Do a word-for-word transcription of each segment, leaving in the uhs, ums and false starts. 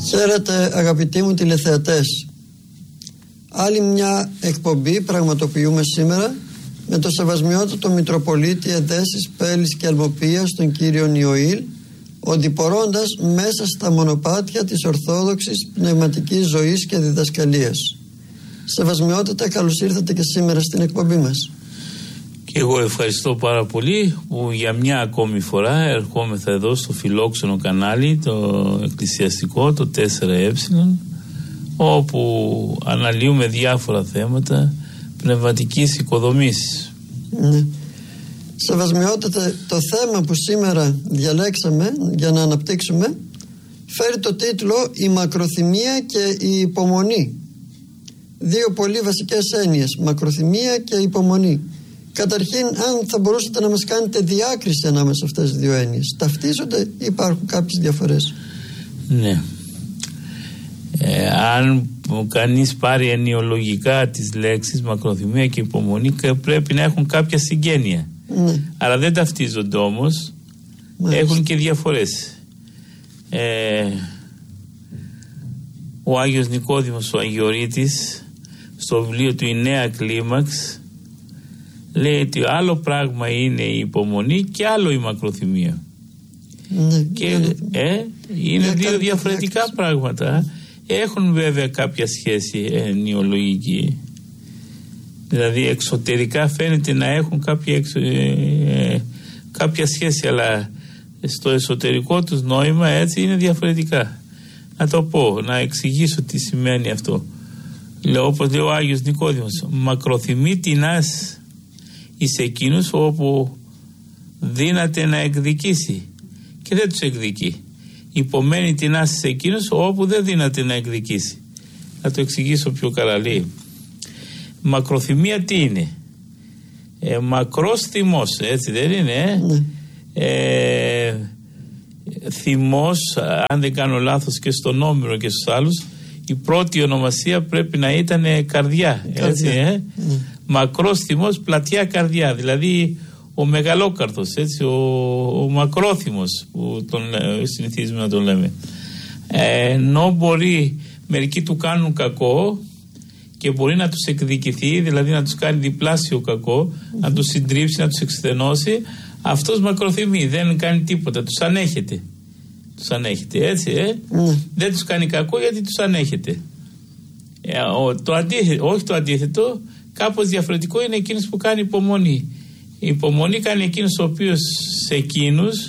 Χαίρετε αγαπητοί μου τηλεθεατές. Άλλη μια εκπομπή πραγματοποιούμε σήμερα με το σεβασμιότατο Μητροπολίτη Εδέσης, Πέλης και Αλμοπίας, τον κύριο Ιωήλ, οντιπορώντας μέσα στα μονοπάτια της Ορθόδοξης πνευματικής ζωής και διδασκαλίας. Σεβασμιότατα, καλώς ήρθατε και σήμερα στην εκπομπή μας. Και εγώ ευχαριστώ πάρα πολύ που για μια ακόμη φορά ερχόμεθα εδώ στο φιλόξενο κανάλι, το εκκλησιαστικό, το τέσσερα ε, όπου αναλύουμε διάφορα θέματα πνευματικής οικοδομής. Ναι. Σεβασμιότατα, το θέμα που σήμερα διαλέξαμε για να αναπτύξουμε φέρει το τίτλο «Η μακροθυμία και η υπομονή». Δύο πολύ βασικές έννοιες, μακροθυμία και υπομονή. Καταρχήν, αν θα μπορούσατε να μας κάνετε διάκριση ανάμεσα σε αυτές τις δύο έννοιες. Ταυτίζονται ή υπάρχουν κάποιες διαφορές? Ναι. Ε, αν κανείς πάρει ενοιολογικά τις λέξεις μακροθυμία και υπομονή, πρέπει να έχουν κάποια συγγένεια. Ναι. Αλλά δεν ταυτίζονται όμως. Μάλιστα. Έχουν και διαφορές. Ε, ο Άγιος Νικόδημος ο Αγιορείτης στο βιβλίο του «Η Νέα Κλίμαξ» λέει ότι άλλο πράγμα είναι η υπομονή και άλλο η μακροθυμία. Ναι, και ε, είναι δύο διαφορετικά διάκριση. πράγματα. Έχουν βέβαια κάποια σχέση ενοιολογική. Δηλαδή εξωτερικά φαίνεται να έχουν κάποια, εξω, ε, κάποια σχέση, αλλά στο εσωτερικό τους νόημα έτσι είναι διαφορετικά. Να το πω, να εξηγήσω τι σημαίνει αυτό. Λέω, όπως λέει ο Άγιος Νικόδημος, μακροθυμεί τεινάς εις εκείνους όπου δύναται να εκδικήσει και δεν τους εκδικεί. Υπομένει τεινάς εις εκείνους όπου δεν δύναται να εκδικήσει. Θα το εξηγήσω πιο καλά. Λέει, μακροθυμία τι είναι? Ε, μακρός θυμός, έτσι δεν είναι? Ε? Ε, θυμός, αν δεν κάνω λάθος και στον Όμηρο και στους άλλους, η πρώτη ονομασία πρέπει να ήταν καρδιά, έτσι, ε? Mm. Μακρός θυμός, πλατιά καρδιά, δηλαδή ο μεγαλόκαρδος, έτσι, ο, ο μακρόθυμος που τον συνηθίζουμε να τον λέμε. Ε, ενώ μπορεί, μερικοί του κάνουν κακό και μπορεί να τους εκδικηθεί, δηλαδή να τους κάνει διπλάσιο κακό, mm. να τους συντρίψει, να τους εξθενώσει, αυτός μακροθυμεί, δεν κάνει τίποτα, τους ανέχεται. Τους ανέχεται, έτσι, ε? Mm. Δεν τους κάνει κακό γιατί τους ανέχεται. Ε, ο, το αντίθετο, όχι το αντίθετο, κάπως διαφορετικό είναι εκείνος που κάνει υπομονή. Η υπομονή κάνει εκείνος ο οποίος σε εκείνους,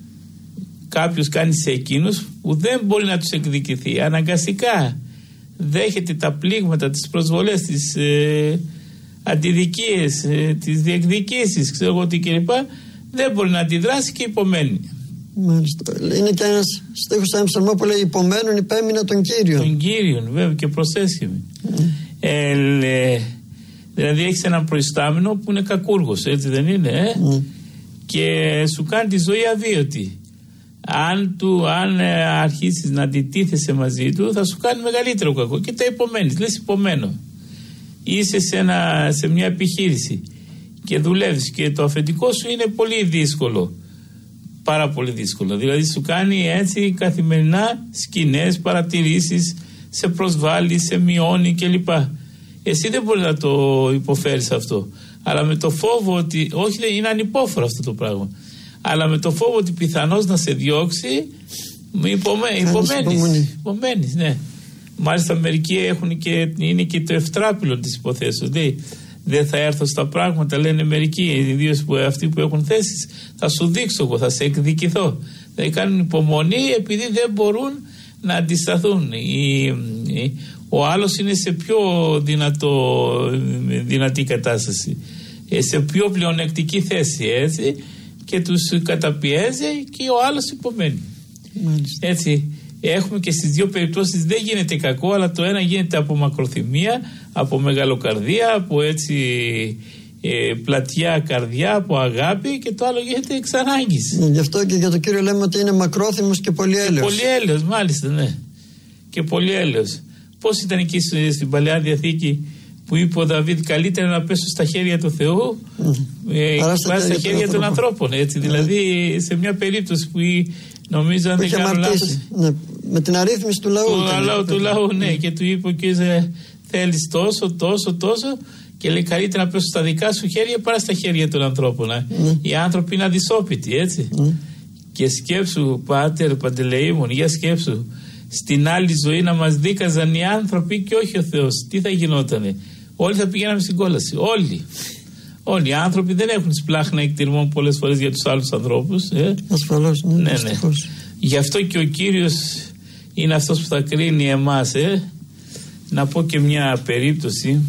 κάποιος κάνει σε εκείνους που δεν μπορεί να τους εκδικηθεί. Αναγκαστικά δέχεται τα πλήγματα, τις προσβολές, τις ε, αντιδικίες, ε, τις διεκδικήσεις, ξέρω εγώ τι κλπ. Δεν μπορεί να αντιδράσει και υπομένει. Μάλιστα. Είναι και ένας στίχος σαν ψαλμό που λέει «Υπομένουν υπέμεινα τον Κύριον». Τον Κύριον, βέβαια, και προσέσχημη. Mm. Ε, λέ, δηλαδή έχεις έναν προϊστάμενο που είναι κακούργος, έτσι δεν είναι? Ε? Mm. Και σου κάνει τη ζωή αβίωτη. Αν, του, αν ε, αρχίσεις να αντιτίθεσαι μαζί του, θα σου κάνει μεγαλύτερο κακό και τα υπομένεις. Λες υπομένω. Είσαι σε, ένα, σε μια επιχείρηση και δουλεύεις και το αφεντικό σου είναι πολύ δύσκολο. Πάρα πολύ δύσκολο. Δηλαδή σου κάνει έτσι καθημερινά σκηνές, παρατηρήσεις, σε προσβάλλει, σε μειώνει κλπ. Εσύ δεν μπορεί να το υποφέρεις αυτό. Αλλά με το φόβο ότι, όχι είναι ανυπόφορο αυτό το πράγμα, αλλά με το φόβο ότι πιθανώς να σε διώξει, υπομένεις. Υπομένεις, ναι. Μάλιστα μερικοί έχουν και, είναι και το ευτράπυλο της υποθέσεως. Δηλαδή, δεν θα έρθω στα πράγματα, λένε μερικοί, ιδίως αυτοί που έχουν θέσεις, θα σου δείξω εγώ, θα σε εκδικηθώ. Δηλαδή κάνουν υπομονή επειδή δεν μπορούν να αντισταθούν. Η, η, ο άλλος είναι σε πιο δυνατό, δυνατή κατάσταση, σε πιο πλεονεκτική θέση, έτσι, και τους καταπιέζει και ο άλλος υπομένει. Μάλιστα. Έτσι. Έχουμε και στις δύο περιπτώσεις δεν γίνεται κακό, αλλά το ένα γίνεται από μακροθυμία, από μεγαλοκαρδία, από έτσι ε, πλατιά καρδιά, από αγάπη, και το άλλο γίνεται εξ ανάγκης. Ναι, γι' αυτό και για τον Κύριο λέμε ότι είναι μακρόθυμος και πολύ έλεος. Και πολύ έλεος, μάλιστα, ναι. Και πολύ έλεος. Πώς ήταν εκεί στην Παλαιά Διαθήκη που είπε ο Δαβίδ, καλύτερα να πέσω στα χέρια του Θεού mm. ε, παρά στα, στα χέρια των, των ανθρώπων. Έτσι, mm. Δηλαδή σε μια περίπτωση που νομίζω αν δεν κάνω λάθος, ναι, Με την αρρύθμιση του λαού. Του, λαού, του λαού, ναι. Και του είπε ο κ. θέλεις τόσο, τόσο, τόσο. Και λέει καλύτερα να πέσω στα δικά σου χέρια παρά στα χέρια των ανθρώπων. Ε. Mm. Οι άνθρωποι είναι αδυσόπιτοι, έτσι. Mm. Και σκέψου, Πάτερ Παντελεήμων, για σκέψου, στην άλλη ζωή να μας δίκαζαν οι άνθρωποι και όχι ο Θεός. Τι θα γινότανε? Όλοι θα πηγαίναμε στην κόλαση. Όλοι. Όλοι οι άνθρωποι δεν έχουν σπλάχνα εκτιρμών πολλές φορές για τους άλλους ανθρώπους. Ε. Ασφαλώς, ναι, ναι, ναι. Γι' αυτό και ο Κύριος είναι αυτός που θα κρίνει εμάς. Ε. Να πω και μια περίπτωση.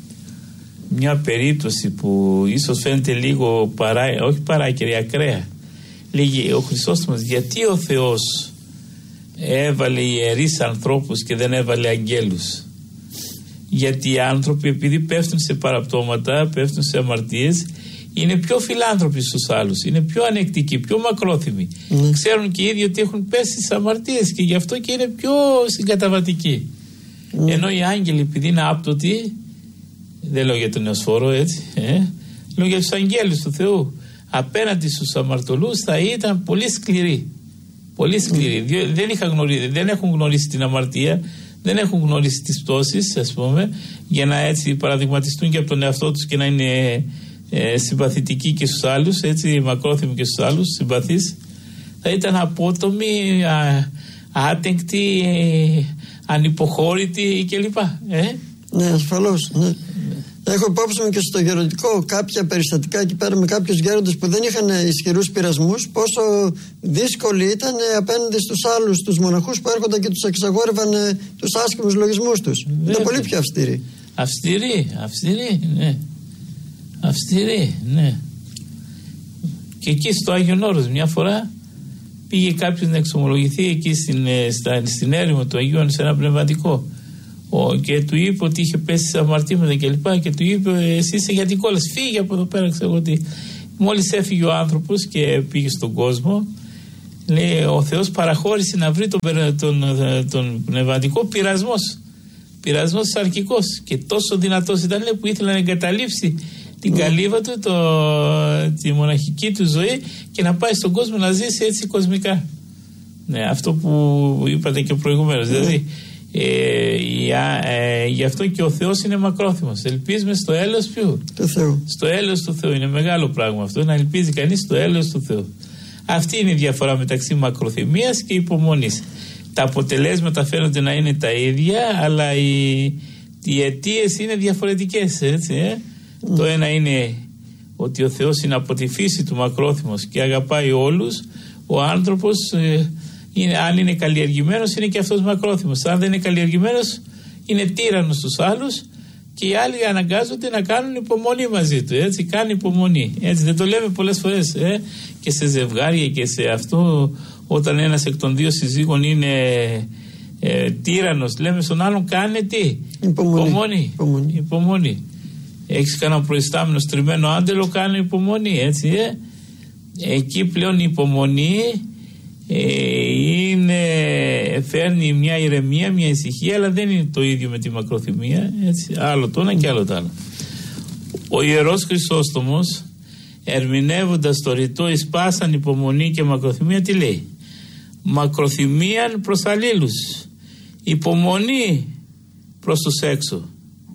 Μια περίπτωση που ίσως φαίνεται λίγο παρά, όχι παράκαιρη, ακραία. Λέγει ο Χρυσόστομος, γιατί ο Θεός έβαλε ιερείς ανθρώπους και δεν έβαλε αγγέλους? Γιατί οι άνθρωποι, επειδή πέφτουν σε παραπτώματα, πέφτουν σε αμαρτίες, είναι πιο φιλάνθρωποι στους άλλους, είναι πιο ανεκτικοί, πιο μακρόθυμοι. Mm. Ξέρουν και οι ίδιοι ότι έχουν πέσει στις αμαρτίες και γι' αυτό και είναι πιο συγκαταβατικοί. Mm. Ενώ οι άγγελοι, επειδή είναι άπτωτοι, δεν λέω για τον Νεοσφόρο, έτσι, ε, λέω για τους αγγέλους του Θεού, απέναντι στους αμαρτωλούς θα ήταν πολύ σκληροί. Πολύ σκληροί. Mm. Δεν, είχα γνωρίσει, δεν έχουν γνωρίσει την αμαρτία, δεν έχουν γνωρίσει τις πτώσεις, ας πούμε, για να έτσι παραδειγματιστούν και από τον εαυτό τους και να είναι ε, συμπαθητικοί και στους άλλους, έτσι, μακρόθυμοι και στους άλλους, συμπαθείς. Θα ήταν απότομοι, α, άτεγκτοι, ε, ανυποχώρητοι κλπ. Ε? Ναι, ασφαλώς. Ναι. Έχω υπόψη μου και στο γεροντικό κάποια περιστατικά εκεί πέρα με κάποιους γέροντες που δεν είχαν ισχυρούς πειρασμούς, πόσο δύσκολοι ήταν απέναντι στους άλλους, τους μοναχούς που έρχονταν και τους εξαγόρευαν τους άσχημους λογισμούς τους. Βέβαια. Είναι πολύ πιο αυστηροί. Αυστηροί, αυστηροί, ναι. Αυστηροί, ναι. Και εκεί στο Άγιον Όρος μια φορά πήγε κάποιος να εξομολογηθεί εκεί στην, στα, στην έρημο του Αγίου σε ένα πνευματικό. Ο, και του είπε ότι είχε πέσει σε αμαρτήματα και λοιπά και του είπε εσύ είσαι για την κόλαση, φύγε από εδώ πέρα. Ξέρω ότι μόλις έφυγε ο άνθρωπος και πήγε στον κόσμο, λέει ο Θεός παραχώρησε να βρει τον, τον, τον, τον πνευματικό πειρασμός πειρασμός σαρκικός και τόσο δυνατός ήταν, λέει, που ήθελε να εγκαταλείψει την καλύβα του, το, τη μοναχική του ζωή και να πάει στον κόσμο να ζήσει έτσι κοσμικά. Ναι, αυτό που είπατε και προηγουμένως, δηλαδή Ε, για, ε, γι' αυτό και ο Θεός είναι μακρόθυμος. Ελπίζουμε στο έλεος ποιου? Του Θεού. Στο έλεος του Θεού. Είναι μεγάλο πράγμα αυτό, να ελπίζει κανείς στο έλεος του Θεού. Αυτή είναι η διαφορά μεταξύ μακροθυμίας και υπομονής. Τα αποτελέσματα φαίνονται να είναι τα ίδια, αλλά οι, οι αιτίες είναι διαφορετικές, έτσι, ε? Mm. Το ένα είναι ότι ο Θεός είναι από τη φύση του μακρόθυμος και αγαπάει όλους. Ο άνθρωπος ε, είναι, αν είναι καλλιεργημένος, είναι και αυτός μακρόθυμος. Αν δεν είναι καλλιεργημένος, είναι τύραννος στους άλλους και οι άλλοι αναγκάζονται να κάνουν υπομονή μαζί του. Έτσι, κάνει υπομονή. Έτσι, δεν το λέμε πολλές φορές ε? και σε ζευγάρια και σε αυτό, όταν ένας εκ των δύο συζύγων είναι ε, τύραννος, λέμε στον άλλον κάνε τι? Υπομονή. Υπομονή. Υπομονή. Υπομονή. Έχεις κανένα προϊστάμενο στριμμένο άντελο, κάνει υπομονή. Έτσι, ε? Εκεί πλέον η υπομονή Ε, είναι, φέρνει μια ηρεμία, μια ησυχία, αλλά δεν είναι το ίδιο με τη μακροθυμία, έτσι, άλλο το ένα και άλλο το άλλο. Ο Ιερός Χρυσόστομος, ερμηνεύοντας το ρητό εις πάσαν υπομονή και μακροθυμία, τι λέει? Μακροθυμίαν προς αλλήλους, υπομονή προς τους έξω.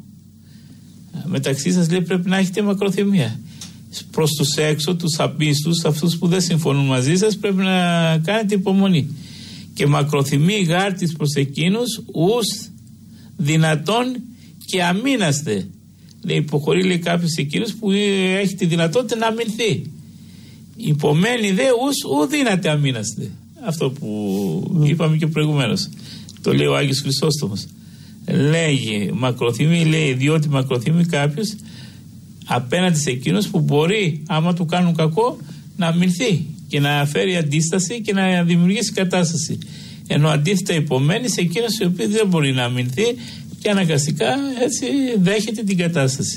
Μεταξύ σας, λέει, πρέπει να έχετε μακροθυμία. Προς τους έξω, τους απίστους, αυτούς που δεν συμφωνούν μαζί σας, πρέπει να κάνετε υπομονή. Και μακροθυμεί γάρτης προς εκείνους ους δυνατόν και αμήναστε. Λέει, υποχωρεί, λέει, κάποιος εκείνους που έχει τη δυνατότητα να αμυνθεί. Υπομένει δε ους ου δύναται αμήναστε. Αυτό που mm. είπαμε και προηγουμένως. Το λέει ο Άγιος Χρυσόστομος. Λέγει μακροθυμεί, λέει, διότι μακροθυμεί κάποιος απέναντι σε εκείνους που μπορεί, άμα του κάνουν κακό, να αμυνθεί και να φέρει αντίσταση και να δημιουργήσει κατάσταση. Ενώ αντίθετα υπομένει σε εκείνους οι οποίοι δεν μπορεί να αμυνθεί και αναγκαστικά έτσι δέχεται την κατάσταση.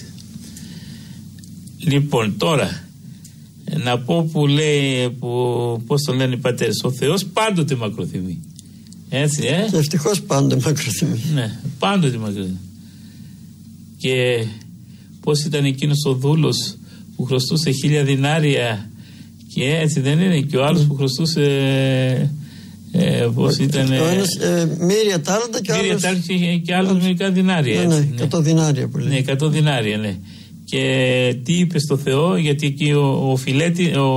Λοιπόν, τώρα να πω που λέει, που, πώς το λένε οι πατέρες, ο Θεός πάντοτε μακροθυμεί. Έτσι, ε? Και ευτυχώς πάντοτε μακροθυμεί. Ναι, πάντοτε μακροθυμεί. Και πώς ήταν εκείνος ο δούλος που χρωστούσε χίλια δινάρια και έτσι δεν είναι, και ο άλλος που χρωστούσε Ε, πώς ήταν. Ο ένας ε, μύρια τάλαντα και μύρια άλλος. τάλαντα και, και άλλος μερικά δινάρια. Ναι, έτσι, ναι, εκατό δινάρια που λέει. Ναι, εκατό δινάρια, ναι. Και τι είπε στο Θεό, γιατί εκεί ο, ο, Φιλέτη, ο,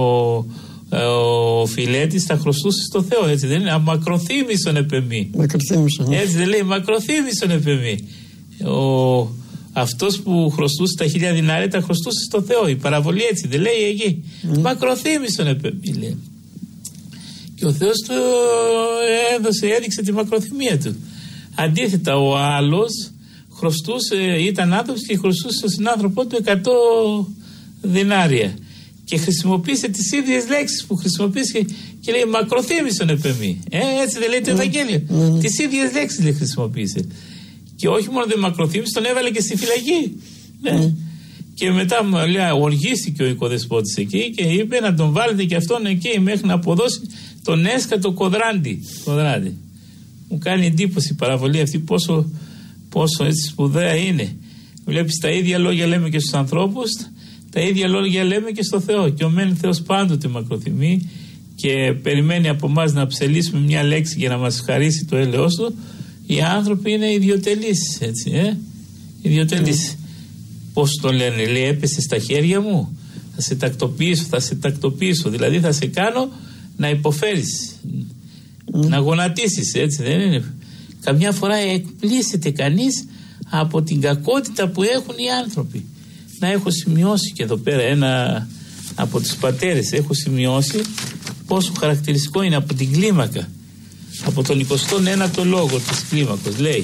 ο Φιλέτης τα χρωστούσε στο Θεό, έτσι δεν είναι? Μακροθύμησον επεμή. Μακροθύμησον. Ναι. Έτσι δεν λέει, μακροθύμησον επεμή. Ο, αυτός που χρωστούσε τα χίλια δινάρια τα χρωστούσε στο Θεό. Η παραβολή έτσι δεν λέει εκεί. Mm. Μακροθύμησον επεμή, λέει. Και ο Θεός του έδωσε, έδειξε τη μακροθυμία του. Αντίθετα, ο άλλος χρωστούσε, ήταν άνθρωπος και χρωστούσε στον συνάνθρωπό του εκατό δινάρια. Και χρησιμοποίησε τις ίδιες λέξεις που χρησιμοποίησε και λέει μακροθύμησον επεμή. Ε, έτσι δεν λέει το Ευαγγέλιο. Mm. Mm. Τις ίδιες λέξεις λέει χρησιμοποίησε. Και όχι μόνο δεν μακροθύμησε, τον έβαλε και στη φυλακή. Ναι. Mm. Και μετά λέει, οργίστηκε ο οικοδεσπότης εκεί και είπε να τον βάλετε και αυτόν εκεί μέχρι να αποδώσει τον έσκατο κοδράντη. κοδράντη. Μου κάνει εντύπωση η παραβολή αυτή πόσο, πόσο έτσι σπουδαία είναι. Βλέπεις, τα ίδια λόγια λέμε και στους ανθρώπους, τα ίδια λόγια λέμε και στο Θεό. Και ο μεν Θεός πάντοτε μακροθυμεί και περιμένει από εμάς να ψελίσουμε μια λέξη για να μας χαρίσει το έλεος του. Οι άνθρωποι είναι ιδιοτελείς, έτσι, ε? Ιδιοτελείς. Mm. Πώς το λένε, λέει, έπεσε στα χέρια μου, θα σε τακτοποιήσω, θα σε τακτοποιήσω, δηλαδή θα σε κάνω να υποφέρεις, mm. να γονατίσεις, έτσι δεν είναι? Καμιά φορά εκπλήσεται κανείς από την κακότητα που έχουν οι άνθρωποι. Να έχω σημειώσει και εδώ πέρα ένα από τους πατέρες, έχω σημειώσει πόσο χαρακτηριστικό είναι από την κλίμακα, από τον εικοστό ένατο λόγο της κλίμακος. Λέει,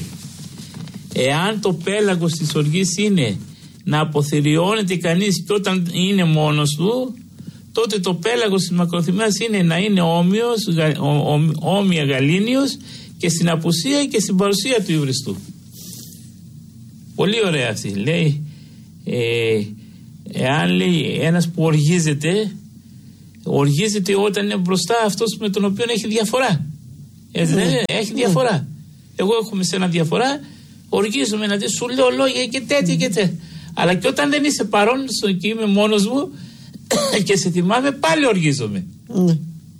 εάν το πέλαγος της οργής είναι να αποθυριώνεται κανείς και όταν είναι μόνος του, τότε το πέλαγος της μακροθυμίας είναι να είναι όμοιος, ο, ο, όμοια γαλήνιος και στην απουσία και στην παρουσία του υβριστού. Πολύ ωραία αυτή. Λέει, ε, εάν λέει ένας που οργίζεται, οργίζεται όταν είναι μπροστά αυτός με τον οποίο έχει διαφορά. Έτσι δεν είναι? Έχει διαφορά. Εγώ έχω με σένα διαφορά, οργίζομαι να σου λέω λόγια και τέτοια και τέτοια. Αλλά και όταν δεν είσαι παρόν και είμαι μόνος μου και σε θυμάμαι, πάλι οργίζομαι. Mm.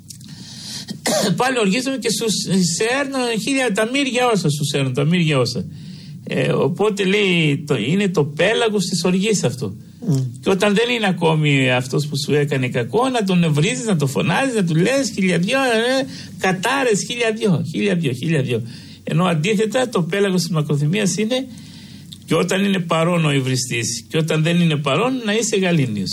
Πάλι οργίζομαι και σου σέρνω χίλια τα μύρια όσα, σου σέρνω τα μύρια όσα. Ε, οπότε λέει, το, είναι το πέλαγος της οργής αυτό. Mm. Και όταν δεν είναι ακόμη αυτός που σου έκανε κακό, να τον βρίζεις, να τον φωνάζεις, να του λες χίλια δυο, ε, κατάρες χίλια δυο, χίλια δυο, χίλια δυο. Ενώ αντίθετα το πέλαγος της μακροθυμίας είναι και όταν είναι παρόν ο υβριστής και όταν δεν είναι παρόν να είσαι γαλήνιος.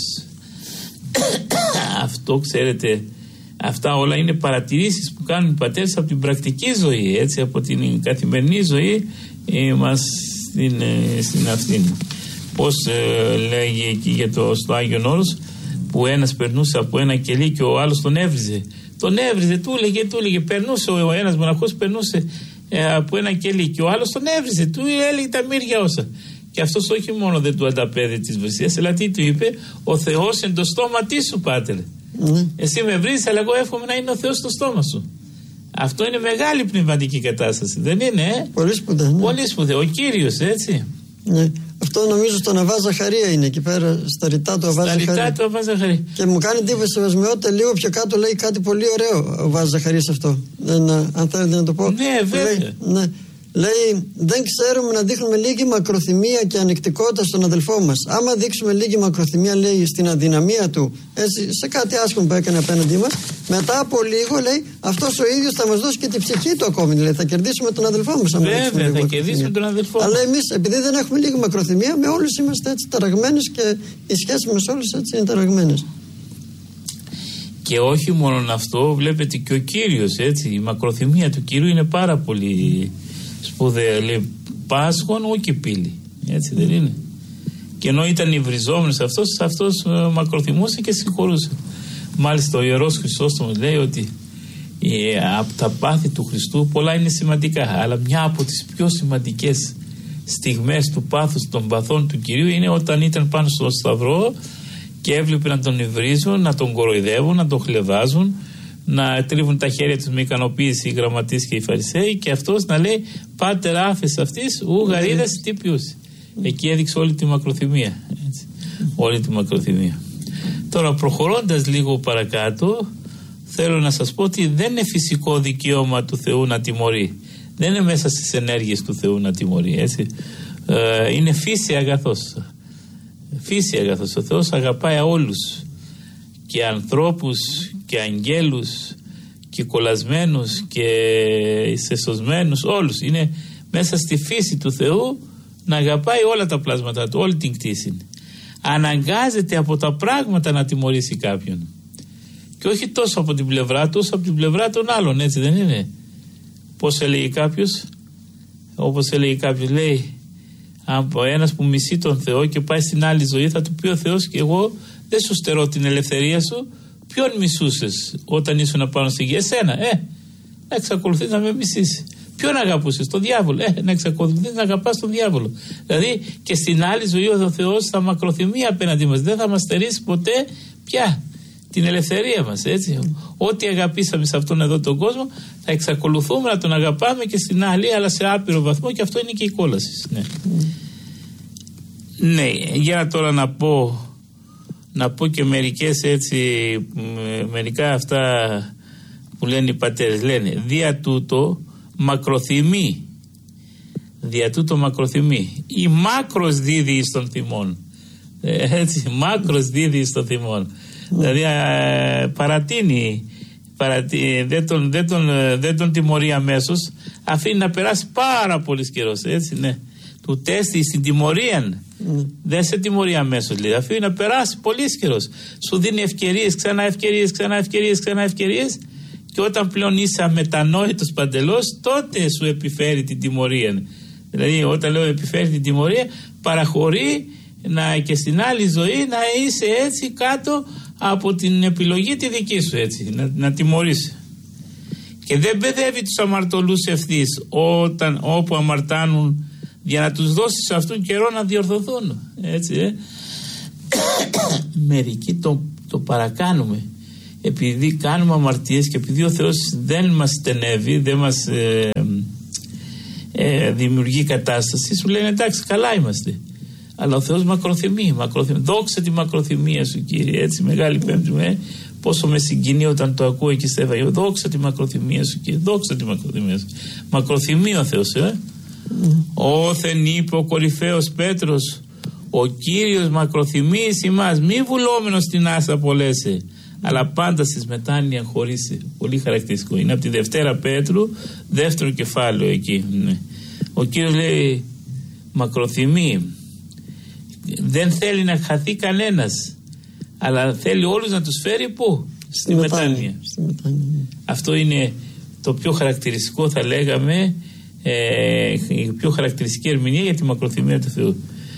Αυτό ξέρετε, αυτά όλα είναι παρατηρήσεις που κάνουν οι πατέρες από την πρακτική ζωή, έτσι, από την καθημερινή ζωή ε, μας στην, ε, στην αυτήν. Πώς ε, λέγει εκεί για το, στο Άγιον Όρος, που ένας περνούσε από ένα κελί και ο άλλος τον έβριζε. Τον έβριζε, του έλεγε, του έλεγε, περνούσε ο ένας μοναχός, περνούσε ε, από ένα κελί και ο άλλος τον έβριζε, του έλεγε τα μύρια όσα. Και αυτός όχι μόνο δεν του ανταπέδε της βρυσίας, αλλά τι του είπε, ο Θεός εν το στόματί σου, πάτερ. Mm. Εσύ με βρίζεις, αλλά εγώ εύχομαι να είναι ο Θεός στο στόμα σου. Αυτό είναι μεγάλη πνευματική κατάσταση, δεν είναι? Ε? Πολύ σπουδαίο. Ναι. Πολύ σπουδαίο. Ο Κύριος, έτσι. Ναι. Αυτό νομίζω στον Αββά Ζαχαρία είναι εκεί πέρα, στα ρητά του Αββά Ζαχαρία. Στα ρητά του Αββά Ζαχαρία. Και μου κάνει εντύπωση σεβασμιότητα, λίγο πιο κάτω λέει κάτι πολύ ωραίο ο Αββά Ζαχαρία αυτό. Να, αν θέλετε να το πω. Ναι, βέβαια. Λέει, ναι. Λέει, δεν ξέρουμε να δείχνουμε λίγη μακροθυμία και ανεκτικότητα στον αδελφό μας. Άμα δείξουμε λίγη μακροθυμία, λέει, στην αδυναμία του, έτσι, σε κάτι άσχημο που έκανε απέναντί μας, μετά από λίγο, λέει, αυτός ο ίδιος θα μας δώσει και τη ψυχή του ακόμη. Δηλαδή, θα κερδίσουμε τον αδελφό μας. Βέβαια, θα κερδίσουμε τον αδελφό μας. Αλλά εμείς, επειδή δεν έχουμε λίγη μακροθυμία, με όλους είμαστε έτσι ταραγμένες και οι σχέσεις μας όλους έτσι είναι ταραγμένες. Και όχι μόνο αυτό, βλέπετε και ο Κύριος, έτσι, η μακροθυμία του Κύριου είναι πάρα πολύ σπουδαία. Λέει, Πάσχον όχι πύλη, έτσι δεν είναι? Και ενώ ήταν υβριζόμενος αυτός, αυτός ε, μακροθυμούσε και συγχωρούσε. Μάλιστα ο Ιερός Χρυσόστομος λέει ότι ε, από τα πάθη του Χριστού πολλά είναι σημαντικά, αλλά μια από τις πιο σημαντικές στιγμές του πάθους των παθών του Κυρίου είναι όταν ήταν πάνω στο σταυρό και έβλεπε να τον υβρίζουν, να τον κοροϊδεύουν, να τον χλεβάζουν, να τρίβουν τα χέρια τους με ικανοποίηση οι γραμματείς και οι Φαρισαίοι, και αυτός να λέει, πάτερ άφες αυτής ου γαρίδας τι πιούσει. Εκεί έδειξε όλη τη μακροθυμία, έτσι. Όλη τη μακροθυμία. Τώρα προχωρώντας λίγο παρακάτω, θέλω να σας πω ότι δεν είναι φυσικό δικαίωμα του Θεού να τιμωρεί. Δεν είναι μέσα στις ενέργειες του Θεού να τιμωρεί, έτσι. Ε, είναι φύση αγαθός. Φύση αγαθός. Ο Θεός αγαπάει όλους, και ανθρώπους και αγγέλους και κολλασμένους και σεσωσμένους, όλους. Είναι μέσα στη φύση του Θεού να αγαπάει όλα τα πλάσματα του, όλη την κτήση. Αναγκάζεται από τα πράγματα να τιμωρήσει κάποιον. Και όχι τόσο από την πλευρά του, όσο από την πλευρά των άλλων, έτσι δεν είναι? Πώς έλεγε κάποιος, όπως έλεγε κάποιος, λέει, από ένας που μισεί τον Θεό και πάει στην άλλη ζωή, θα του πει ο Θεός, και εγώ δεν σου στερώ την ελευθερία σου. Ποιον μισούσες όταν ήσουν πάνω στη γη? Εσένα, ε, να εξακολουθείς να με μισείς. Ποιον αγαπούσες? Τον διάβολο. Ε, να εξακολουθείς να αγαπάς τον διάβολο. Δηλαδή και στην άλλη ζωή ο Θεός θα μακροθυμεί απέναντί μας. Δεν θα μας στερήσει ποτέ πια την ελευθερία μας, έτσι. Ό,τι αγαπήσαμε σε αυτόν εδώ τον κόσμο, θα εξακολουθούμε να τον αγαπάμε και στην άλλη, αλλά σε άπειρο βαθμό, και αυτό είναι και η κόλαση. Ναι. Mm. Ναι, για τώρα να πω, να πω και μερικές έτσι, μερικά αυτά που λένε οι πατέρες. Λένε, δια τούτο μακροθυμεί, δια τούτο μακροθυμεί, η μάκρος δίδει εις των θυμών. Έτσι, μάκρος δίδει εις των θυμών. Δηλαδή α, παρατείνει, παρατείνει δεν, τον, δεν, τον, δεν τον τιμωρεί αμέσως, αφήνει να περάσει πάρα πολύ καιρός, έτσι, ναι. Του τέστη στην τιμωρία, mm. δεν σε τιμωρεί αμέσως, λέει, αφήνει να περάσει πολύ καιρός. Σου δίνει ευκαιρίες, ξανά ευκαιρίες, ξανά ευκαιρίες, ξανά ευκαιρίες, και όταν πλέον είσαι αμετανόητος παντελώς, τότε σου επιφέρει την τιμωρία. Δηλαδή όταν λέω επιφέρει την τιμωρία, παραχωρεί να, και στην άλλη ζωή να είσαι έτσι κάτω από την επιλογή τη δική σου, έτσι, να, να τιμωρείς. Και δεν παιδεύει τους αμαρτωλούς ευθύς όταν, όπου αμαρτάνουν, για να τους δώσεις σε αυτόν καιρό να διορθωθούν, έτσι, ε. Μερικοί το, το παρακάνουμε, επειδή κάνουμε αμαρτίες και επειδή ο Θεός δεν μας στενεύει, δεν μας ε, ε, δημιουργεί κατάσταση, σου λένε εντάξει, καλά είμαστε. Αλλά ο Θεός μακροθυμεί, μακροθυμεί. Δόξα τη μακροθυμία σου, Κύριε. Έτσι, Μεγάλη Πέμπτη, με, πόσο με συγκινεί όταν το ακούω εκεί στα Ευαγγέλια. Δόξα τη μακροθυμία σου, Κύριε. Δόξα τη μακροθυμία σου. Μακροθυμεί ο Θεός, ε. Mm. Όθεν είπε ο κορυφαίος Πέτρος, ο Κύριος μακροθυμείς ημάς, μη βουλόμενος στην άσα πολλέσαι, αλλά πάντα στις μετάνοια χωρίσε. Πολύ χαρακτηριστικό. Είναι από τη Δευτέρα Πέτρου, δεύτερο κεφάλαιο εκεί. Ναι. Ο Κύριος λέει μακροθυμεί. Δεν θέλει να χαθεί κανένας, αλλά θέλει όλους να τους φέρει πού? Στη, Στη μετάνοια. μετάνοια. Στη μετάνοια. Αυτό είναι το πιο χαρακτηριστικό, θα λέγαμε, ε, η πιο χαρακτηριστική ερμηνεία για τη μακροθυμία του Θεού.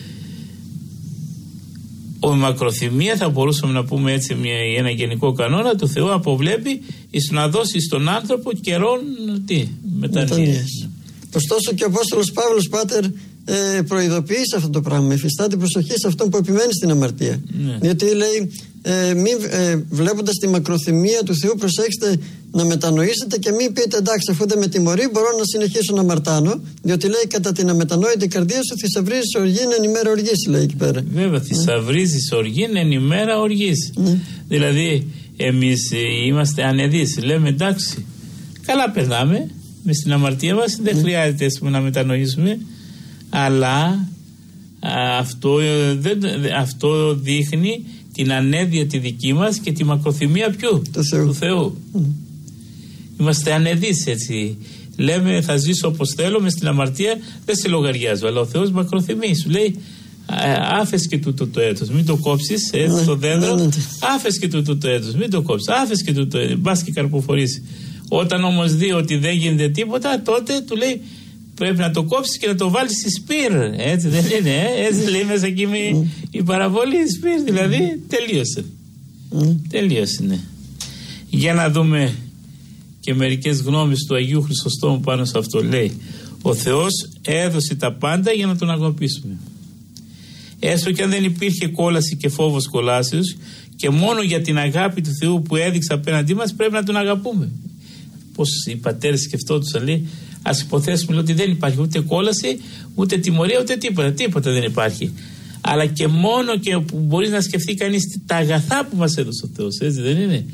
Ο μακροθυμία, θα μπορούσαμε να πούμε έτσι μια, ένα γενικό κανόνα του Θεού, αποβλέπει εις να δώσει στον άνθρωπο καιρόν τι? Μετανοίες. Ωστόσο και ο Απόστολος Παύλος, Πάτερ, ε, προειδοποιεί σε αυτό το πράγμα. Εφιστάται προσοχή σε αυτόν που επιμένει στην αμαρτία. Ναι. Διότι λέει, ε, μη, ε, βλέποντας τη μακροθυμία του Θεού, προσέξτε να μετανοήσετε και μην πείτε εντάξει, αφού δεν με τιμωρεί, μπορώ να συνεχίσω να αμαρτάνω. Διότι λέει, κατά την αμετανόητη καρδία σου θησαυρίζεις οργήν εν ημέρα οργής, λέει εκεί πέρα. Βέβαια, θησαυρίζεις mm. οργήν εν ημέρα οργής. Mm. Δηλαδή, εμείς είμαστε ανεδείς. Λέμε εντάξει, καλά περνάμε με στην αμαρτία μας, δεν mm. χρειάζεται να μετανοήσουμε. Αλλά α, αυτό, δεν, αυτό δείχνει την ανέδεια τη δική μας και τη μακροθυμία ποιου? Το Θεού. Του Θεού. Mm. Είμαστε ανεδείς, έτσι. Λέμε θα ζήσω όπως θέλω μες στην αμαρτία, δεν σε λογαριάζω, αλλά ο Θεός μακροθυμεί. Σου λέει άφες και τούτο το έτος, μην το κόψεις, έτσι, το δέντρο, άφες και τούτο το έτος, μην το κόψεις, άφες και τούτο, μπας και καρποφορήσει. Όταν όμως δει ότι δεν γίνεται τίποτα, τότε του λέει πρέπει να το κόψεις και να το βάλεις στη σπίρ. Έτσι δεν είναι, ε? Έτσι λέει μέσα εκεί mm. η παραβολή η σπίρ, δηλαδή mm. τελείωσε. Mm. Τελείωσε, ναι. Για να δούμε και μερικές γνώμες του Αγίου Χρυσοστόμου πάνω σε αυτό. Λέει, ο Θεός έδωσε τα πάντα για να τον αγαπήσουμε. Έστω και αν δεν υπήρχε κόλαση και φόβος κολάσεως, και μόνο για την αγάπη του Θεού που έδειξε απέναντί μας πρέπει να τον αγαπούμε. Πώς οι πατέρες σκεφτόντουσαν, λέει, ας υποθέσουμε ότι δεν υπάρχει ούτε κόλαση, ούτε τιμωρία, ούτε τίποτα. Τίποτα δεν υπάρχει. Αλλά και μόνο και που μπορεί να σκεφτεί κανείς τα αγαθά που μας έδωσε ο Θεός, έτσι δεν είναι?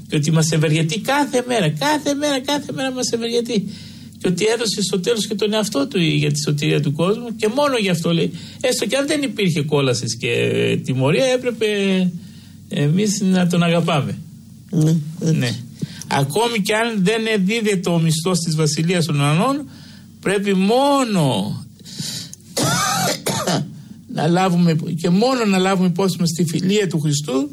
και ότι μας ευεργετεί κάθε μέρα, κάθε μέρα, κάθε μέρα μας ευεργετεί. Και ότι έδωσε στο τέλος και τον εαυτό του για τη σωτηρία του κόσμου και μόνο γι' αυτό λέει. Έστω και αν δεν υπήρχε κόλαση και τιμωρία, έπρεπε εμείς να τον αγαπάμε. Ναι, ναι. Ακόμη και αν δεν δίδεται ο μισθός της Βασιλείας των Ουρανών, πρέπει μόνο να λάβουμε και μόνο να λάβουμε υπόψη μας τη φιλία του Χριστού,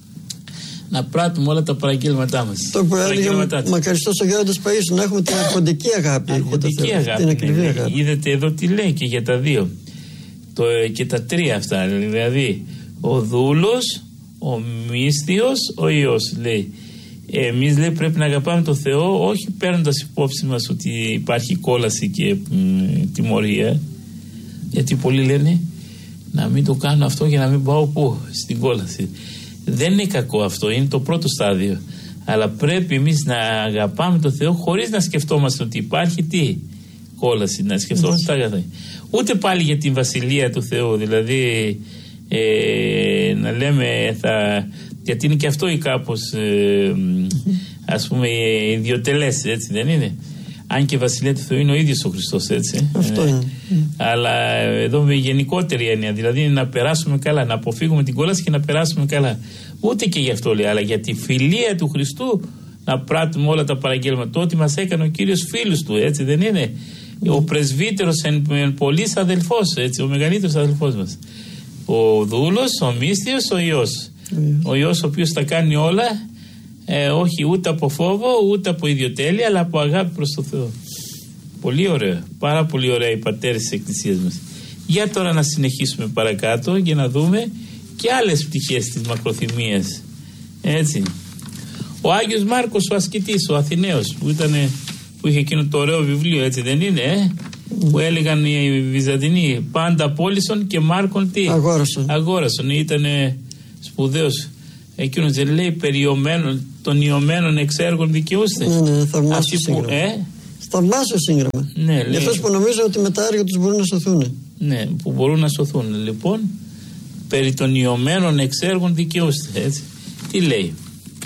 να πράττουμε όλα τα παραγγέλματά μας. Το που έλεγε μακαριστός ο Γέροντας Παΐσιος, να έχουμε την αρχοντική αγάπη. Αρχοντική αγάπη. Την ακριβή ναι, αγάπη. Είδατε εδώ τι λέει και για τα δύο. Το, και τα τρία αυτά. Δηλαδή, ο δούλος, ο μύστιος, ο Υιός. Λέει. Εμείς λέει πρέπει να αγαπάμε τον Θεό, όχι παίρνοντας υπόψη μας ότι υπάρχει κόλαση και μ, τιμωρία. Γιατί πολλοί λένε να μην το κάνω αυτό για να μην πάω πού, στην κόλαση. Δεν είναι κακό αυτό, είναι το πρώτο στάδιο. Αλλά πρέπει εμείς να αγαπάμε τον Θεό χωρίς να σκεφτόμαστε ότι υπάρχει τι, κόλαση, να σκεφτόμαστε τα αγαθά. Ούτε πάλι για την βασιλεία του Θεού, δηλαδή ε, να λέμε θα, γιατί είναι και αυτό ή κάπως ε, ας πούμε ιδιοτελές, έτσι δεν είναι? Αν και η βασιλεία του Θεού είναι ο ίδιος ο Χριστός, έτσι. Αυτό ε, είναι. Αλλά εδώ με γενικότερη έννοια, δηλαδή να περάσουμε καλά, να αποφύγουμε την κόλαση και να περάσουμε καλά. Ούτε και γι' αυτό λέει, αλλά για τη φιλία του Χριστού να πράττουμε όλα τα παραγγέλματα. Το ότι μας έκανε ο Κύριος φίλους του, έτσι δεν είναι? Ο πρεσβύτερος εν, εν πολλής αδελφός, έτσι, ο μεγαλύτερος αδελφός μας. Ο δούλος, ο μύστιος, ο Υιός. Mm. Ο Υιός ο οποίος τα κάνει όλα, ε, όχι ούτε από φόβο, ούτε από ιδιοτέλεια, αλλά από αγάπη προς το Θεό. Πολύ ωραία, πάρα πολύ ωραία οι πατέρες της Εκκλησίας μας. Για τώρα να συνεχίσουμε παρακάτω για να δούμε και άλλες πτυχές της μακροθυμίας. Έτσι. Ο Άγιος Μάρκος ο ασκητής, ο Αθηναίος, που, ήτανε, που είχε εκείνο το ωραίο βιβλίο, έτσι δεν είναι, ε? Mm. Που έλεγαν οι Βυζαντινοί, πάντα πώλησον και Μάρκον τι? Αγόρασον. Αγόρασον, ήτανε σπουδαίος. Εκείνος δεν λέει περιομένων, των ιωμένων εξέργων δικαιούστε. Ναι, ναι, θαυμάσιο σύγγραμμα. Ε? Θαυμάσιο σύγγραμμα. Ναι, για αυτούς που νομίζουν ότι με τα έργα τους μπορούν να σωθούν. Ναι, που μπορούν να σωθούν. Λοιπόν, περί των ιωμένων εξέργων δικαιούστε. Έτσι. Τι λέει?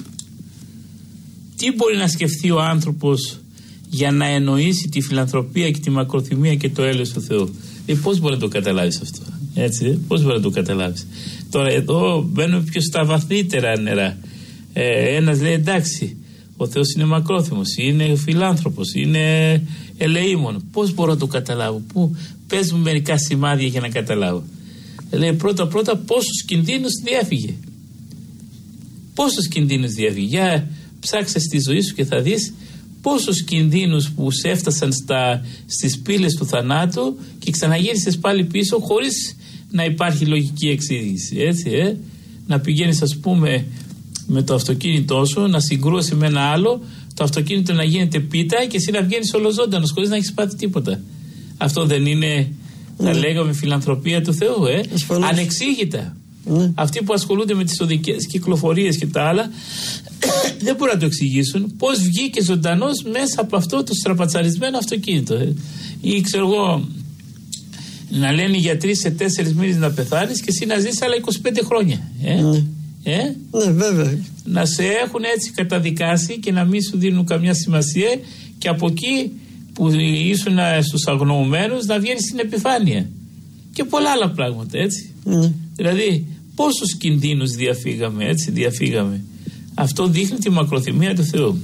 Τι μπορεί να σκεφτεί ο άνθρωπος για να εννοήσει τη φιλανθρωπία και τη μακροθυμία και το έλεος του Θεού? Ε, πώς μπορεί να το καταλάβεις αυτό? Έτσι, πώς μπορεί να το καταλάβεις? Τώρα εδώ μπαίνουμε πιο στα βαθύτερα νερά. Ε, ένας λέει εντάξει, ο Θεός είναι μακρόθυμος, είναι φιλάνθρωπος, είναι ελεήμων. Πώς μπορώ να το καταλάβω? Πού, πες μου μερικά σημάδια για να καταλάβω. Λέει πρώτα πρώτα πόσους κινδύνους διέφυγε. Πόσους κινδύνους διέφυγε? Για ψάξε στη ζωή σου και θα δεις πόσους κινδύνους που σε έφτασαν στα, στις πύλες του θανάτου και ξαναγύρισες πάλι πίσω χωρίς να υπάρχει λογική εξήγηση. Έτσι, ε? Να πηγαίνεις ας πούμε με το αυτοκίνητό σου, να συγκρούσει με ένα άλλο, το αυτοκίνητο να γίνεται πίτα και εσύ να βγαίνεις ολοζώντανος χωρίς να έχεις πάθει τίποτα. Αυτό δεν είναι, θα mm. λέγαμε, φιλανθρωπία του Θεού, ε? Ανεξήγητα. Mm. Αυτοί που ασχολούνται με τις οδικές κυκλοφορίες και τα άλλα δεν μπορούν να το εξηγήσουν πώς βγήκε ζωντανός μέσα από αυτό το στραπατσαρισμένο αυτοκίνητο. Ε? Ή ξέρω εγώ, να λένε οι γιατροί σε τέσσερις μήνες να πεθάνεις και εσύ να ζεις άλλα είκοσι πέντε χρόνια. Ε? Mm. Ε? Ναι, βέβαια. Να σε έχουν έτσι καταδικάσει και να μην σου δίνουν καμιά σημασία και από εκεί που ήσουν στους αγνοωμένους να βγαίνεις στην επιφάνεια. Και πολλά άλλα πράγματα, έτσι. Mm. Δηλαδή, πόσους κινδύνους διαφύγαμε, έτσι, διαφύγαμε. Αυτό δείχνει τη μακροθυμία του Θεού.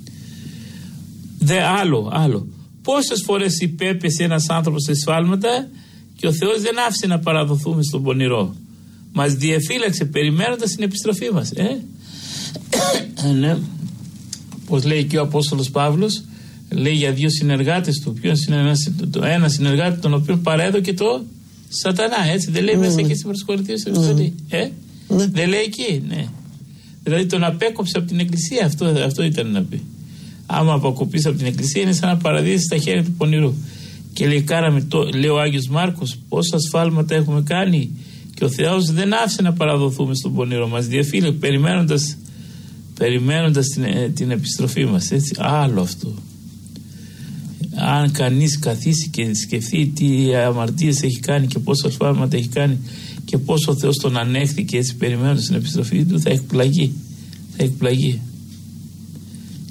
Δε άλλο, άλλο. Πόσες φορές υπέπεσε ένας άνθρωπος σε σφάλματα και ο Θεός δεν άφησε να παραδοθούμε στον πονηρό. Μας διεφύλαξε περιμένοντας την επιστροφή μας. Ε? Ναι. Πώς λέει και ο Απόστολος Παύλος, λέει για δύο συνεργάτες του. Ποιος είναι ένας, το, ένα συνεργάτη τον οποίο παρέδωκε το Σατανά. Έτσι δεν λέει mm. μέσα και στην Προσχωρητή mm. ε? mm. Δεν λέει εκεί, ναι. Δηλαδή τον απέκοψε από την Εκκλησία. Αυτό, αυτό ήταν να πει. Άμα αποκοπείς από την Εκκλησία είναι σαν να παραδείσεις στα χέρια του πονηρού. Και λέει, κάραμε το, λέει ο Άγιος Μάρκος, πόσα σφάλματα έχουμε κάνει και ο Θεός δεν άφησε να παραδοθούμε στον πονηρό. Μας διαφύλαξε περιμένοντας, περιμένοντας την, την επιστροφή μας. Έτσι, άλλο αυτό. Αν κανείς καθίσει και σκεφτεί τι αμαρτίες έχει κάνει και πόσα σφάλματα έχει κάνει και πόσο ο Θεός τον ανέχθηκε έτσι περιμένοντας την επιστροφή του, θα εκπλαγεί. Θα εκπλαγεί.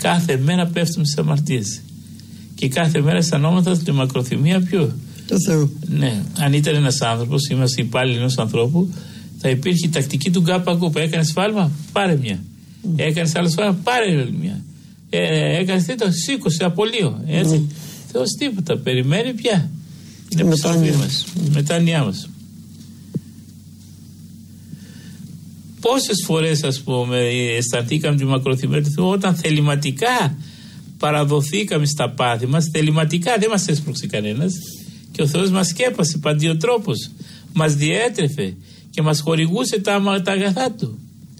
Κάθε μέρα πέφτουμε στις αμαρτίες. Και κάθε μέρα αισθανόμαστε τη μακροθυμία ποιο? Το Θεού. Ναι, αν ήταν ένας άνθρωπος, είμαστε υπάλληλοι ενός ανθρώπου, θα υπήρχε η τακτική του γκάπα γκούπα. Έκανε σφάλμα, πάρε μια. Mm. Έκανε άλλο σφάλμα, πάρε μια. Ε, Έκανε τέτοιο, σήκωσε, απολύω. Έτσι. Mm. Θεός τίποτα, περιμένει πια. Είναι μετάνοια μας. Μετάνοιά μας. Πόσες φορές, ας πούμε, αισθανθήκαμε τη μακροθυμία του Θεού όταν θεληματικά παραδοθήκαμε στα πάθη μας, θεληματικά, δεν μας έσπρωξε κανένας, και ο Θεός μας σκέπασε παντιοτρόπως, μας διέτρεφε και μας χορηγούσε τα, τα αγαθά Του.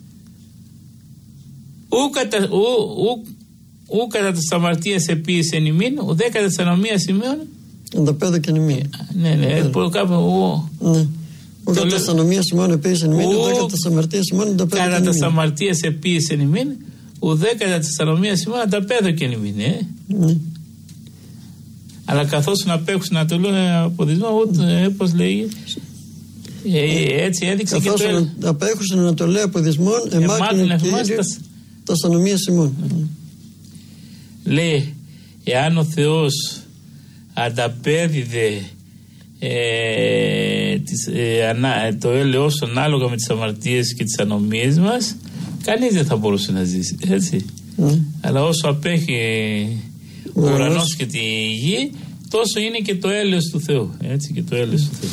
Ου κατά, ου, ου, ου κατά τις αμαρτίες επίησεν ημίν, ουδέ κατά τις ανομίας ημίων. Ανταπέδωκεν ημίν. Ναι, ναι, κάπου, ου. Ναι. Ου κατά τις ανομίας ημίων επίησεν ημίν, ουδέ κατά τις αμαρτίες ημίων ανταπέδωκεν ημίν. Κατά τις αμαρτίες επίησεν ημίν, ουδέ κατά τις ανομίας ημίων ανταπέδωκεν ημίν. Ναι. Αλλά καθώς να παίξουν να το λένε αποδεισμό, ούτε, πώς λέει, ε, έτσι έδειξε καθώς και το... Καθώς απέχουσαν να το λέει αποδεισμόν, εμάκρυνε Κύριος τα ανομίας ημών. Λέει, εάν ο Θεός ανταπέδιδε ε, τις, ε, ανά, το έλεος ανάλογα με τις αμαρτίες και τις ανομίες μας, κανείς δεν θα μπορούσε να ζήσει, έτσι. Mm. Αλλά όσο απέχει ο mm. ουρανός και τη γη, τόσο είναι και το έλεος του Θεού, έτσι, και το έλεος mm. του Θεού.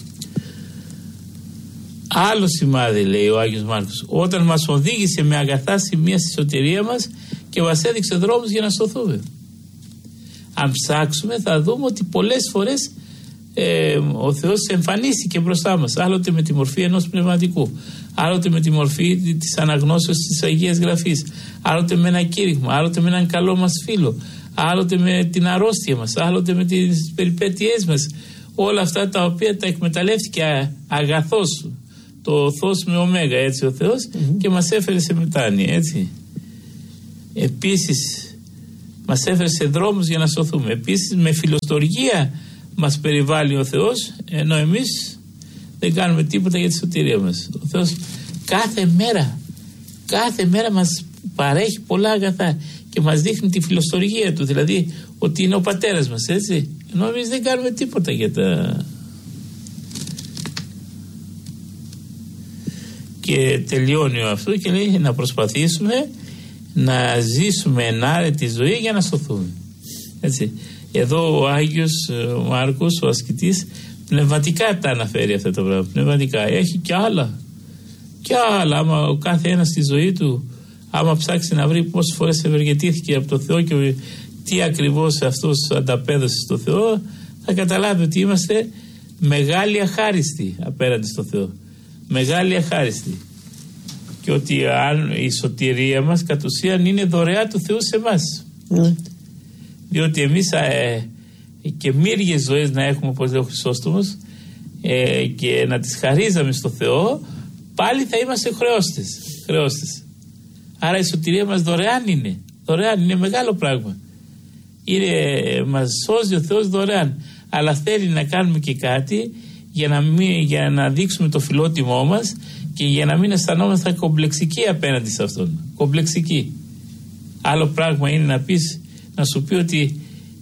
Άλλο σημάδι, λέει ο Άγιος Μάρκος, όταν μας οδήγησε με αγαθά σημεία στη σωτηρία μας και μας έδειξε δρόμους για να σωθούμε. Αν ψάξουμε θα δούμε ότι πολλές φορές ε, ο Θεός εμφανίστηκε μπροστά μας, άλλοτε με τη μορφή ενός πνευματικού, άλλοτε με τη μορφή της αναγνώσεως της Αγίας Γραφής, άλλοτε με ένα κήρυγμα, άλλοτε με έναν καλό μας φίλο, άλλοτε με την αρρώστια μας, άλλοτε με τις περιπέτειές μας, όλα αυτά τα οποία τα εκμεταλλεύτηκε αγαθός το Θος με ωμέγα, έτσι, ο Θεός, mm-hmm. και μας έφερε σε μετάνοια, έτσι. Επίσης μας έφερε σε δρόμους για να σωθούμε. Επίσης με φιλοστοργία μας περιβάλλει ο Θεός, ενώ εμείς δεν κάνουμε τίποτα για τη σωτηρία μας. Ο Θεός κάθε μέρα κάθε μέρα μας παρέχει πολλά αγαθά και μας δείχνει τη φιλοστοργία Του, δηλαδή ότι είναι ο πατέρας μας, έτσι, ενώ εμείς δεν κάνουμε τίποτα για τα... Και τελειώνει αυτό και λέει να προσπαθήσουμε να ζήσουμε ενάρετη ζωή για να σωθούμε. Έτσι. Εδώ ο Άγιος ο Μάρκος, ο ασκητής, πνευματικά τα αναφέρει αυτά τα πράγματα. Πνευματικά. Έχει και άλλα. Και άλλα. Άμα ο κάθε ένας στη ζωή του, άμα ψάξει να βρει πόσες φορές ευεργετήθηκε από το Θεό και τι ακριβώς αυτός ανταπέδωσε στο Θεό, θα καταλάβει ότι είμαστε μεγάλοι αχάριστοι απέναντι στο Θεό. Μεγάλη αχάριστη, και ότι αν η σωτηρία μας κατ' ουσίαν είναι δωρεά του Θεού σε εμάς, mm. διότι εμείς ε, και μύριες ζωές να έχουμε, όπως λέει ο Χρυσόστομος, ε, και να τις χαρίζαμε στο Θεό, πάλι θα είμαστε χρεώστες, χρεώστες. Άρα η σωτηρία μας δωρεάν είναι, δωρεάν είναι μεγάλο πράγμα, είναι, μας σώζει ο Θεός δωρεάν, αλλά θέλει να κάνουμε και κάτι για να, μην, για να δείξουμε το φιλότιμό μας και για να μην αισθανόμαστε κομπλεξικοί απέναντι σε αυτόν. Κομπλεξικοί. Άλλο πράγμα είναι να πεις, να σου πει ότι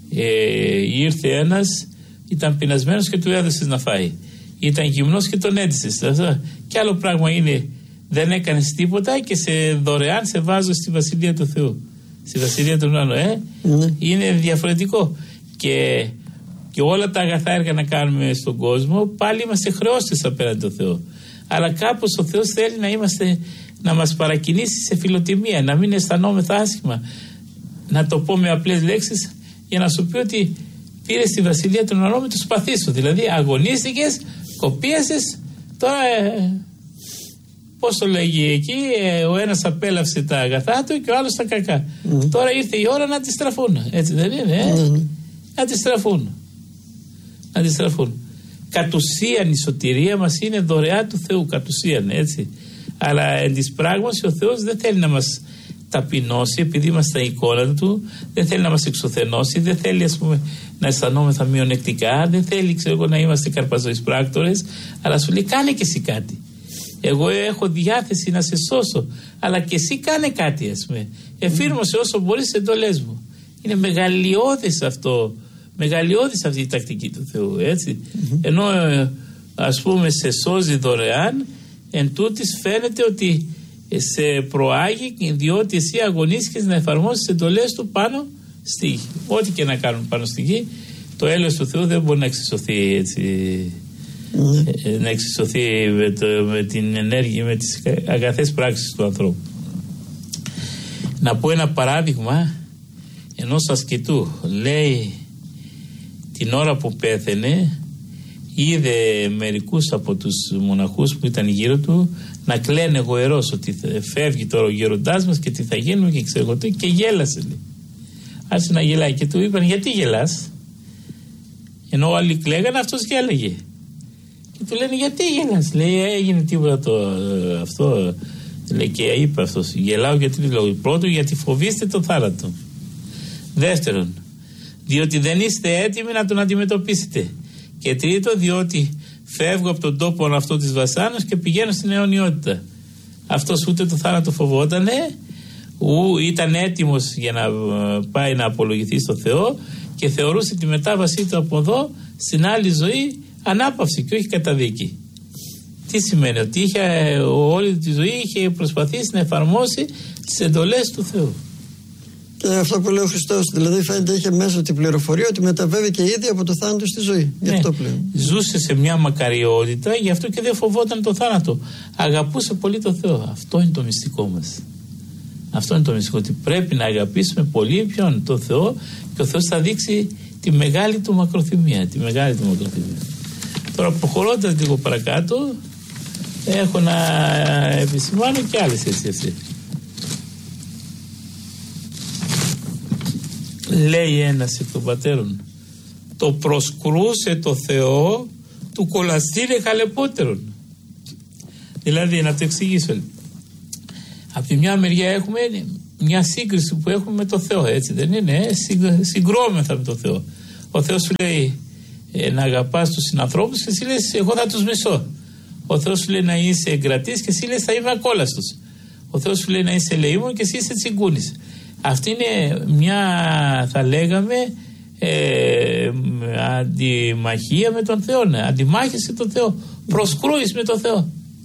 ε, ήρθε ένας, ήταν πεινασμένος και του έδωσες να φάει. Ήταν γυμνός και τον έντυσες. Και άλλο πράγμα είναι, δεν έκανες τίποτα και σε δωρεάν σε βάζω στη Βασιλεία του Θεού. Στη Βασιλεία του Ουρανού. Ε? Mm. Είναι διαφορετικό. Και και όλα τα αγαθά έργα να κάνουμε στον κόσμο, πάλι είμαστε χρεώστες απέναντι τον Θεό. Αλλά κάπως ο Θεός θέλει να είμαστε, να μας παρακινήσει σε φιλοτιμία, να μην αισθανόμεθα άσχημα. Να το πω με απλές λέξεις, για να σου πει ότι πήρε στη Βασιλεία του Ουρανού με το σπαθί σου. Δηλαδή αγωνίστηκες, κοπίασες, τώρα ε, πώς το λέγει εκεί, ε, ο ένας απέλαυσε τα αγαθά του και ο άλλος τα κακά. Mm. Τώρα ήρθε η ώρα να αντιστραφούν. Έτσι δεν είναι, ε? Mm. Να αντιστραφούν. Να αντιστραφούν. Κατ' ουσίαν η σωτηρία μας είναι δωρεά του Θεού, κατ' ουσίαν, έτσι. Αλλά εν της πράγμας ο Θεός δεν θέλει να μας ταπεινώσει, επειδή είμαστε η εικόνα Του, δεν θέλει να μας εξουθενώσει, δεν θέλει, ας πούμε, να αισθανόμεθα μειονεκτικά, δεν θέλει, ξέρω εγώ, να είμαστε καρπαζοεισπράκτορες, αλλά σου λέει κάνε και εσύ κάτι. Εγώ έχω διάθεση να σε σώσω. Αλλά και εσύ κάνε κάτι, ας πούμε. Εφήρμοσε όσο μπορείς τις εντολές μου. Είναι μεγαλειώδης αυτό. Μεγαλειώδης αυτή η τακτική του Θεού, έτσι. Mm-hmm. Ενώ ας πούμε σε σώζει δωρεάν, εν τούτης φαίνεται ότι σε προάγει διότι εσύ αγωνίστηκες να εφαρμόσεις τις εντολές του πάνω στη γη. Ό,τι και να κάνουν πάνω στη γη, το έλεος του Θεού δεν μπορεί να εξισωθεί έτσι. Mm. Να εξισωθεί με, το, με την ενέργεια, με τις αγαθές πράξεις του ανθρώπου. Να πω ένα παράδειγμα ενός ασκητού. Λέει, την ώρα που πέθαινε είδε μερικούς από τους μοναχούς που ήταν γύρω του να κλαίνε γοερός ότι φεύγει τώρα ο γέροντάς μας και τι θα γίνουμε και ξέρω τι, και γέλασε, λέει. Άρχισε να γελάει και του είπαν, γιατί γελάς? Ενώ όλοι κλαίγανε, αυτός γέλαγε. Και του λένε, γιατί γελάς? Λέει, έγινε τίποτα το, αυτό. Λέει, και είπε αυτός, γελάω γιατί λόγω. Πρώτον, γιατί φοβήστε το θάνατο. Δεύτερον, διότι δεν είστε έτοιμοι να τον αντιμετωπίσετε. Και τρίτο, διότι φεύγω από τον τόπο αυτό της βασάνας και πηγαίνω στην αιωνιότητα. Αυτός ούτε το θάνατο φοβότανε, ου ήταν έτοιμος για να πάει να απολογηθεί στο Θεό και θεωρούσε τη μετάβασή του από εδώ στην άλλη ζωή ανάπαυση και όχι καταδίκη. Τι σημαίνει? Ότι είχε, όλη τη ζωή είχε προσπαθήσει να εφαρμόσει τις εντολές του Θεού. Και αυτό που λέει ο Χριστός, δηλαδή φαίνεται είχε μέσα την πληροφορία ότι μεταβαίνει ήδη από το θάνατο στη ζωή. Γι' αυτό πλέον. Ζούσε σε μια μακαριότητα, γι' αυτό και δεν φοβόταν το θάνατο. Αγαπούσε πολύ το Θεό. Αυτό είναι το μυστικό μας. Αυτό είναι το μυστικό, ότι πρέπει να αγαπήσουμε πολύ ποιον? Το Θεό, και ο Θεός θα δείξει τη μεγάλη του μακροθυμία. Τη μεγάλη του μακροθυμία. Τώρα προχωρώντας λίγο παρακάτω, έχω να επισημάνω και άλλες έτσι αυτοί. Λέει ένας εκ των πατέρων, το προσκρούσε το Θεό του κολαστήρε χαλεπότερον. Δηλαδή, να το εξηγήσω. Από τη μια μεριά έχουμε μια σύγκριση που έχουμε με το Θεό, έτσι δεν είναι? Ε? Συγκρόμεθα με το Θεό. Ο Θεός σου λέει ε, να αγαπάς τους συνανθρώπους και εσύ λες εγώ θα τους μισώ. Ο Θεός σου λέει να είσαι εγκρατής και εσύ λες θα είμαι ακόλαστος. Ο Θεός σου λέει να είσαι ελεήμων και εσύ είσαι τσιγκούνης. Αυτή είναι μια, θα λέγαμε, ε, αντιμαχία με τον Θεό. Ναι. Αντιμάχεσαι τον Θεό. Προσκρούεις με τον Θεό.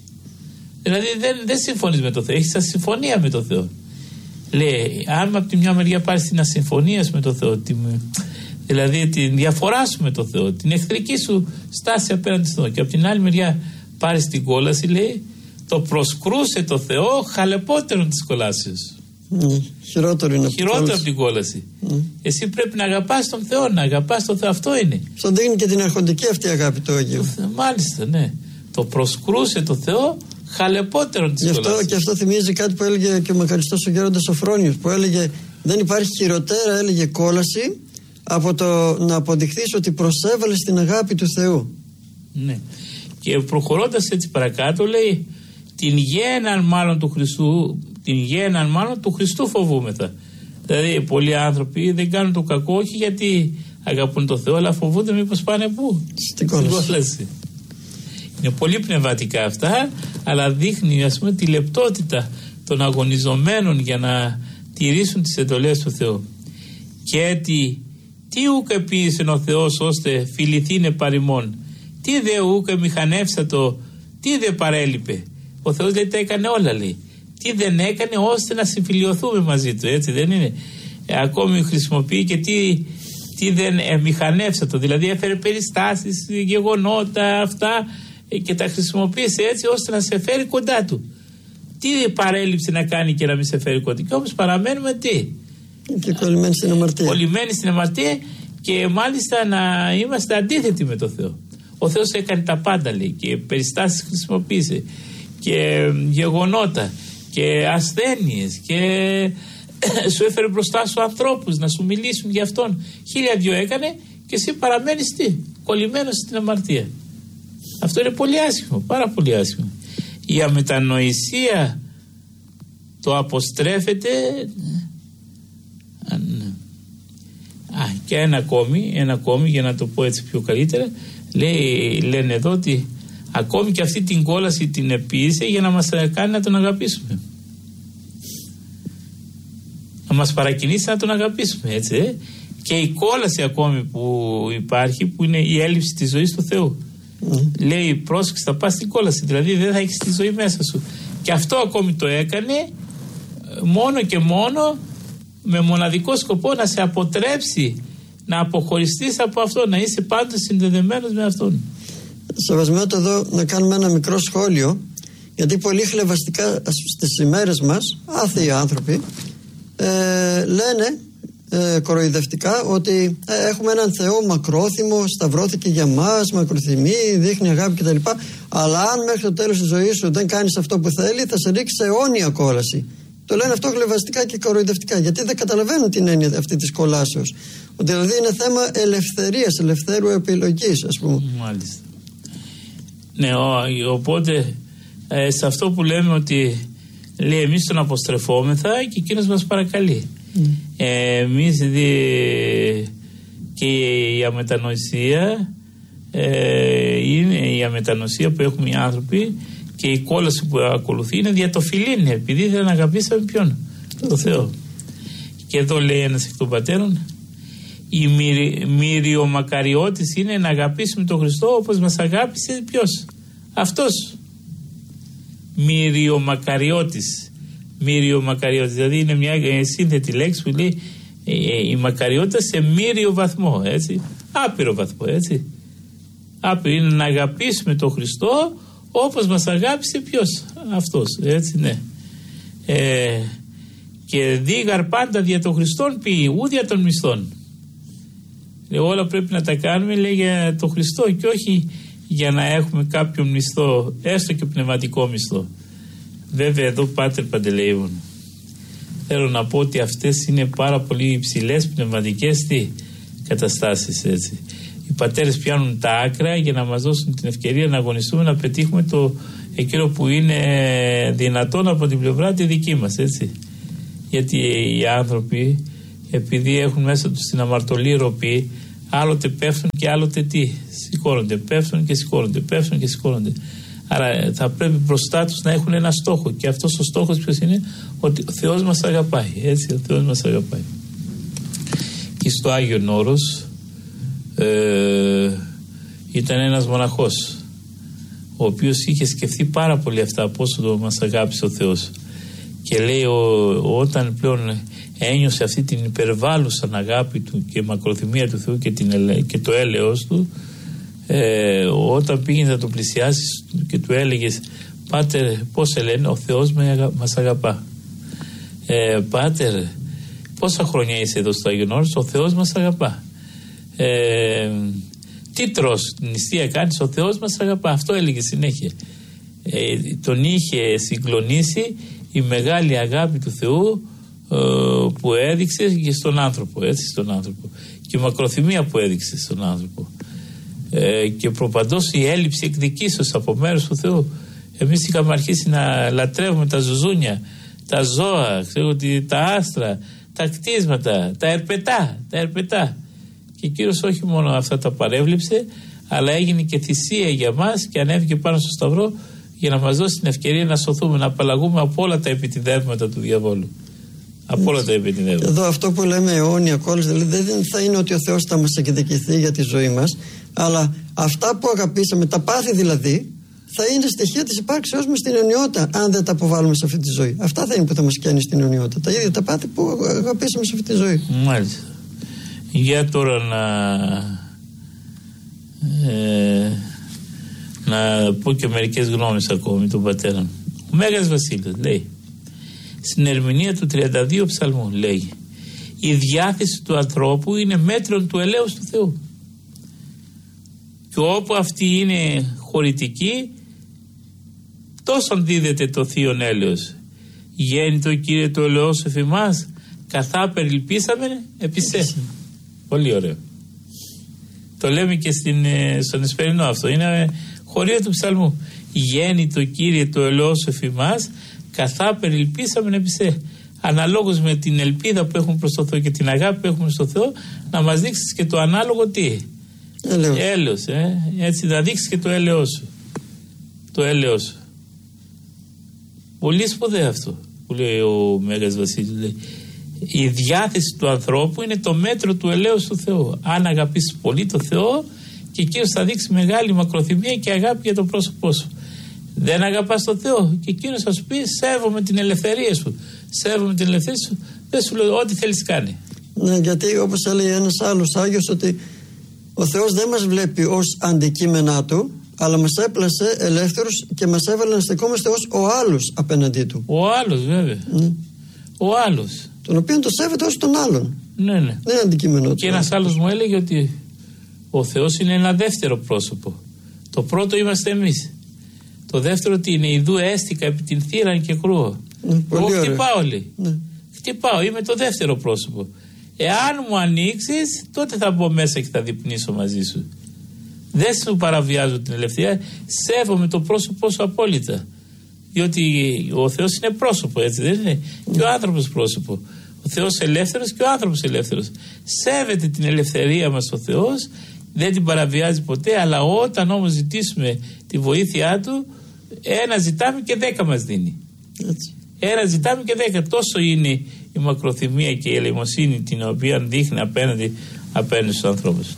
Δηλαδή δεν, δεν συμφωνείς με τον Θεό. Έχεις ασυμφωνία με τον Θεό. Λέει, αν από τη μια μεριά πάρεις την ασυμφωνία με τον Θεό, την, δηλαδή την διαφορά σου με τον Θεό, την εχθρική σου στάση απέναντι στον Θεό, και από την άλλη μεριά πάρεις την κόλαση, λέει, το προσκρούσε το Θεό χαλεπότερον της κολάσεως. Mm, χειρότερο είναι χειρότερο από την κόλαση. Mm. Εσύ πρέπει να αγαπάς τον Θεό, να αγαπάς τον Θεό. Αυτό είναι. Στον δίνει και την αρχοντική αυτή αγάπη του Αγίου. Μάλιστα, ναι. Το προσκρούσε το Θεό χαλεπότερον της κόλασης. Και αυτό θυμίζει κάτι που έλεγε και ο μακαριστός ο γέροντας Σοφρόνιος, που έλεγε δεν υπάρχει χειροτέρα, έλεγε, κόλαση από το να αποδειχθείς ότι προσέβαλες την αγάπη του Θεού. Ναι. Και προχωρώντας έτσι παρακάτω, λέει, την γέναν μάλλον του Χριστού, την γέναν μάλλον του Χριστού φοβούμεθα. Δηλαδή πολλοί άνθρωποι δεν κάνουν το κακό όχι γιατί αγαπούν το Θεό, αλλά φοβούνται μήπως πάνε πού? Στην κόλαση. Είναι πολύ πνευματικά αυτά, αλλά δείχνει, ας πούμε, τη λεπτότητα των αγωνιζομένων για να τηρήσουν τις εντολές του Θεού. Και τι, τι ούκ επίησεν ο Θεός ώστε φιληθήνε παρημών, τι δε ούκ μηχανεύσατο, τι δε παρέλειπε. Ο Θεός, λέει, τα έκανε όλα, λέει. Τι δεν έκανε ώστε να συμφιλιωθούμε μαζί του, έτσι δεν είναι? Ε, ακόμη χρησιμοποιεί και τι, τι δεν ε, μηχανεύσατο, δηλαδή έφερε περιστάσεις, γεγονότα αυτά ε, και τα χρησιμοποίησε έτσι ώστε να σε φέρει κοντά του. Τι παρέλειψε να κάνει και να μην σε φέρει κοντά? Και όμως παραμένουμε τι? Και κολλημένοι στην αμαρτία. Κολλημένοι στην αμαρτία και μάλιστα να είμαστε αντίθετοι με το Θεό. Ο Θεός έκανε τα πάντα, λέει, και περιστάσεις χρησιμοποίησε και γεγονότα και ασθένειες και σου έφερε μπροστά σου ανθρώπους να σου μιλήσουν για αυτόν. Χίλια δυο έκανε και εσύ παραμένεις τι? Κολλημένος στην αμαρτία. Αυτό είναι πολύ άσχημο, πάρα πολύ άσχημο. Η αμετανοησία το αποστρέφεται. Α, και ένα ακόμη, ένα ακόμη για να το πω έτσι πιο καλύτερα, λέει, λένε εδώ ότι Ακόμη και αυτή την κόλαση την επίησε για να μας κάνει να τον αγαπήσουμε. Να μας παρακινήσει να τον αγαπήσουμε, έτσι. Ε? Και η κόλαση ακόμη που υπάρχει, που είναι η έλλειψη της ζωής του Θεού. Mm. Λέει, πρόσεξε, θα πας στην κόλαση, δηλαδή δεν θα έχεις τη ζωή μέσα σου. Και αυτό ακόμη το έκανε μόνο και μόνο με μοναδικό σκοπό να σε αποτρέψει να αποχωριστείς από αυτό, να είσαι πάντως συνδεδεμένος με αυτόν. Σεβασμιότητα, εδώ να κάνουμε ένα μικρό σχόλιο, γιατί πολύ χλευαστικά στις ημέρες μας άθεοι άνθρωποι ε, λένε ε, κοροϊδευτικά ότι ε, έχουμε έναν Θεό μακρόθυμο, σταυρώθηκε για μας, μακροθυμεί, δείχνει αγάπη κτλ. Αλλά αν μέχρι το τέλος της ζωής σου δεν κάνεις αυτό που θέλει, θα σε ρίξει σε αιώνια κόλαση. Το λένε αυτό χλευαστικά και κοροϊδευτικά, γιατί δεν καταλαβαίνουν την έννοια αυτή της κολάσεως. Ότι δηλαδή είναι θέμα ελευθερίας, ελευθέρου επιλογής, ας πούμε. Μάλιστα. Ναι, ο, οπότε ε, σε αυτό που λέμε ότι λέει εμείς τον αποστρεφόμεθα και εκείνος μας παρακαλεί. Mm. Ε, εμείς δι, και η αμετανοησία ε, είναι η αμετανοησία που έχουμε οι άνθρωποι και η κόλαση που ακολουθεί είναι δια το φιλήν, επειδή δεν αγαπήσαμε ποιον? Mm. Το Θεό. Και εδώ λέει ένας εκ των πατέρων, η μυριομακαριότης είναι να αγαπήσουμε τον Χριστό όπως μας αγάπησε ποιος? Αυτός. Μυριομακαριότης. Μυριομακαριότης. Δηλαδή είναι μια σύνθετη λέξη που λέει ε, ε, η μακαριότητα σε μύριο βαθμό. Έτσι. Άπειρο βαθμό. Έτσι. Άπειρο είναι να αγαπήσουμε τον Χριστό όπως μας αγάπησε ποιος? Αυτός. Έτσι, ναι. Ε, και δίγαρ πάντα δια των Χριστών ποιοι, ούδια των μισθών. Λέει, όλα πρέπει να τα κάνουμε, λέει, για τον Χριστό και όχι για να έχουμε κάποιον μισθό, έστω και πνευματικό μισθό. Βέβαια εδώ, Πάτερ Παντελεήμων, θέλω να πω ότι αυτές είναι πάρα πολύ υψηλές πνευματικές τι, καταστάσεις, έτσι. Οι πατέρες πιάνουν τα άκρα για να μας δώσουν την ευκαιρία να αγωνιστούμε να πετύχουμε το εκείνο που είναι δυνατόν από την πλευρά τη δική μας, έτσι. Γιατί οι άνθρωποι, επειδή έχουν μέσα τους την αμαρτωλή ροπή, άλλοτε πέφτουν και άλλοτε τι, σηκώνονται, πέφτουν και σηκώνονται, πέφτουν και σηκώνονται. Άρα θα πρέπει μπροστά τους να έχουν ένα στόχο, και αυτός ο στόχος ποιος είναι? Ότι ο Θεός μας αγαπάει, έτσι, ο Θεός μας αγαπάει. Και στο Άγιον Όρος ε, ήταν ένας μοναχός, ο οποίος είχε σκεφτεί πάρα πολύ αυτά, πόσο το μας αγάπησε ο Θεός, και λέει ο, όταν πλέον ένιωσε αυτή την υπερβάλλουσα αγάπη του και μακροθυμία του Θεού και, την, και το έλεος του, ε, όταν πήγαινε να το πλησιάσεις και του έλεγες, Πάτερ, πώς σε λένε? Ο Θεός με, μας αγαπά. ε, Πάτερ, πόσα χρόνια είσαι εδώ στο Άγιον Όρος? Ο Θεός μας αγαπά. ε, Τι τρως, νηστεία κάνεις? Ο Θεός μας αγαπά. Αυτό έλεγε συνέχεια. ε, Τον είχε συγκλονίσει η μεγάλη αγάπη του Θεού ε, που έδειξε και στον άνθρωπο, έτσι, στον άνθρωπο, και η μακροθυμία που έδειξε στον άνθρωπο, ε, και προπαντός η έλλειψη εκδικήσεως από μέρους του Θεού. Εμείς είχαμε αρχίσει να λατρεύουμε τα ζουζούνια, τα ζώα, ξέρω, τα άστρα, τα κτίσματα, τα ερπετά, τα ερπετά. Και ο Κύριος όχι μόνο αυτά τα παρέβλεψε, αλλά έγινε και θυσία για μας και ανέβηκε πάνω στο σταυρό για να μας δώσει την ευκαιρία να σωθούμε, να απαλλαγούμε από όλα τα επιτιδεύματα του διαβόλου. Από όλα τα επιτιδεύματα. Εδώ αυτό που λέμε αιώνια κόλαση, δηλαδή δεν θα είναι ότι ο Θεός θα μας εκδικηθεί για τη ζωή μας, αλλά αυτά που αγαπήσαμε, τα πάθη δηλαδή, θα είναι στοιχεία της υπάρξεώς μας στην αιωνιότητα, αν δεν τα αποβάλουμε σε αυτή τη ζωή. Αυτά θα είναι που θα μας κάνει στην αιωνιότητα. Τα ίδια τα πάθη που αγαπήσαμε σε αυτή τη ζωή. Μάλιστα. Για τώρα να. Ε, να πω και μερικές γνώμες ακόμη των πατέρων. Ο Μέγας Βασίλειος λέει, στην ερμηνεία του τριάντα δύο ψαλμού, λέει, η διάθεση του ανθρώπου είναι μέτρον του ελέους του Θεού, και όπου αυτή είναι χωρητική, τόσον δίδεται το θείον έλεος. Γέννητο Κύριε το ελεός εφ' εμάς, καθά περιλυπήσαμε επί σε. Πολύ ωραίο. Το λέμε και στην, στον Εσπερινό αυτό. Είναι χωρίο του ψαλμού. Γέννητο Κύριε το ελεός εφ' εμάς, καθά περιλυπήσαμε επί σε. Αναλόγως με την ελπίδα που έχουμε προς το Θεό και την αγάπη που έχουμε στο Θεό, να μας δείξεις και το ανάλογο τι? Έλεος. Έλεος, ε? Έτσι να δείξεις και το έλεος σου. το έλεος. Πολύ σπουδαίο αυτό που λέει ο Μέγας Βασίλης. Λέει, η διάθεση του ανθρώπου είναι το μέτρο του ελέους του Θεού. Αν αγαπήσεις πολύ το Θεό, και εκείνος θα δείξει μεγάλη μακροθυμία και αγάπη για το πρόσωπό σου. Δεν αγαπάς το Θεό, και εκείνος θα σου πει: σέβομαι την ελευθερία σου. Σέβομαι την ελευθερία σου. Δεν σου λέω ό,τι θέλεις κάνει. Ναι, γιατί όπως έλεγε ένας άλλος Άγιος, ότι ο Θεός δεν μας βλέπει ως αντικείμενά του, αλλά μας έπλασε ελεύθερους και μας έβαλε να στεκόμαστε ως ο άλλος απέναντί του. Ο άλλος, βέβαια. Ναι. Ο άλλος. Τον οποίο το σέβεται ως τον άλλον. Ναι, ναι. Δεν είναι αντικείμενο του. Και ένας άλλος μου έλεγε ότι ο Θεός είναι ένα δεύτερο πρόσωπο. Το πρώτο είμαστε εμείς. Το δεύτερο τι είναι? Ιδού έστικα επί την θύραν και κρούω. Ναι, Εγώ χτυπάω, λέει. Ναι. Χτυπάω, είμαι το δεύτερο πρόσωπο. Εάν μου ανοίξεις, τότε θα μπω μέσα και θα διπνήσω μαζί σου. Δεν σου παραβιάζω την ελευθερία, σέβομαι το πρόσωπό σου απόλυτα. Διότι ο Θεός είναι πρόσωπο, έτσι δεν είναι? Και ο άνθρωπος πρόσωπο. Ο Θεός ελεύθερος και ο άνθρωπος ελεύθερος. Σέβεται την ελευθερία μας ο Θεός, δεν την παραβιάζει ποτέ, αλλά όταν όμως ζητήσουμε τη βοήθειά του, ένα ζητάμε και δέκα μας δίνει. Έτσι. Ένα ζητάμε και δέκα. Τόσο είναι η μακροθυμία και η ελεημοσύνη την οποία δείχνει απέναντι, απέναντι στους ανθρώπους.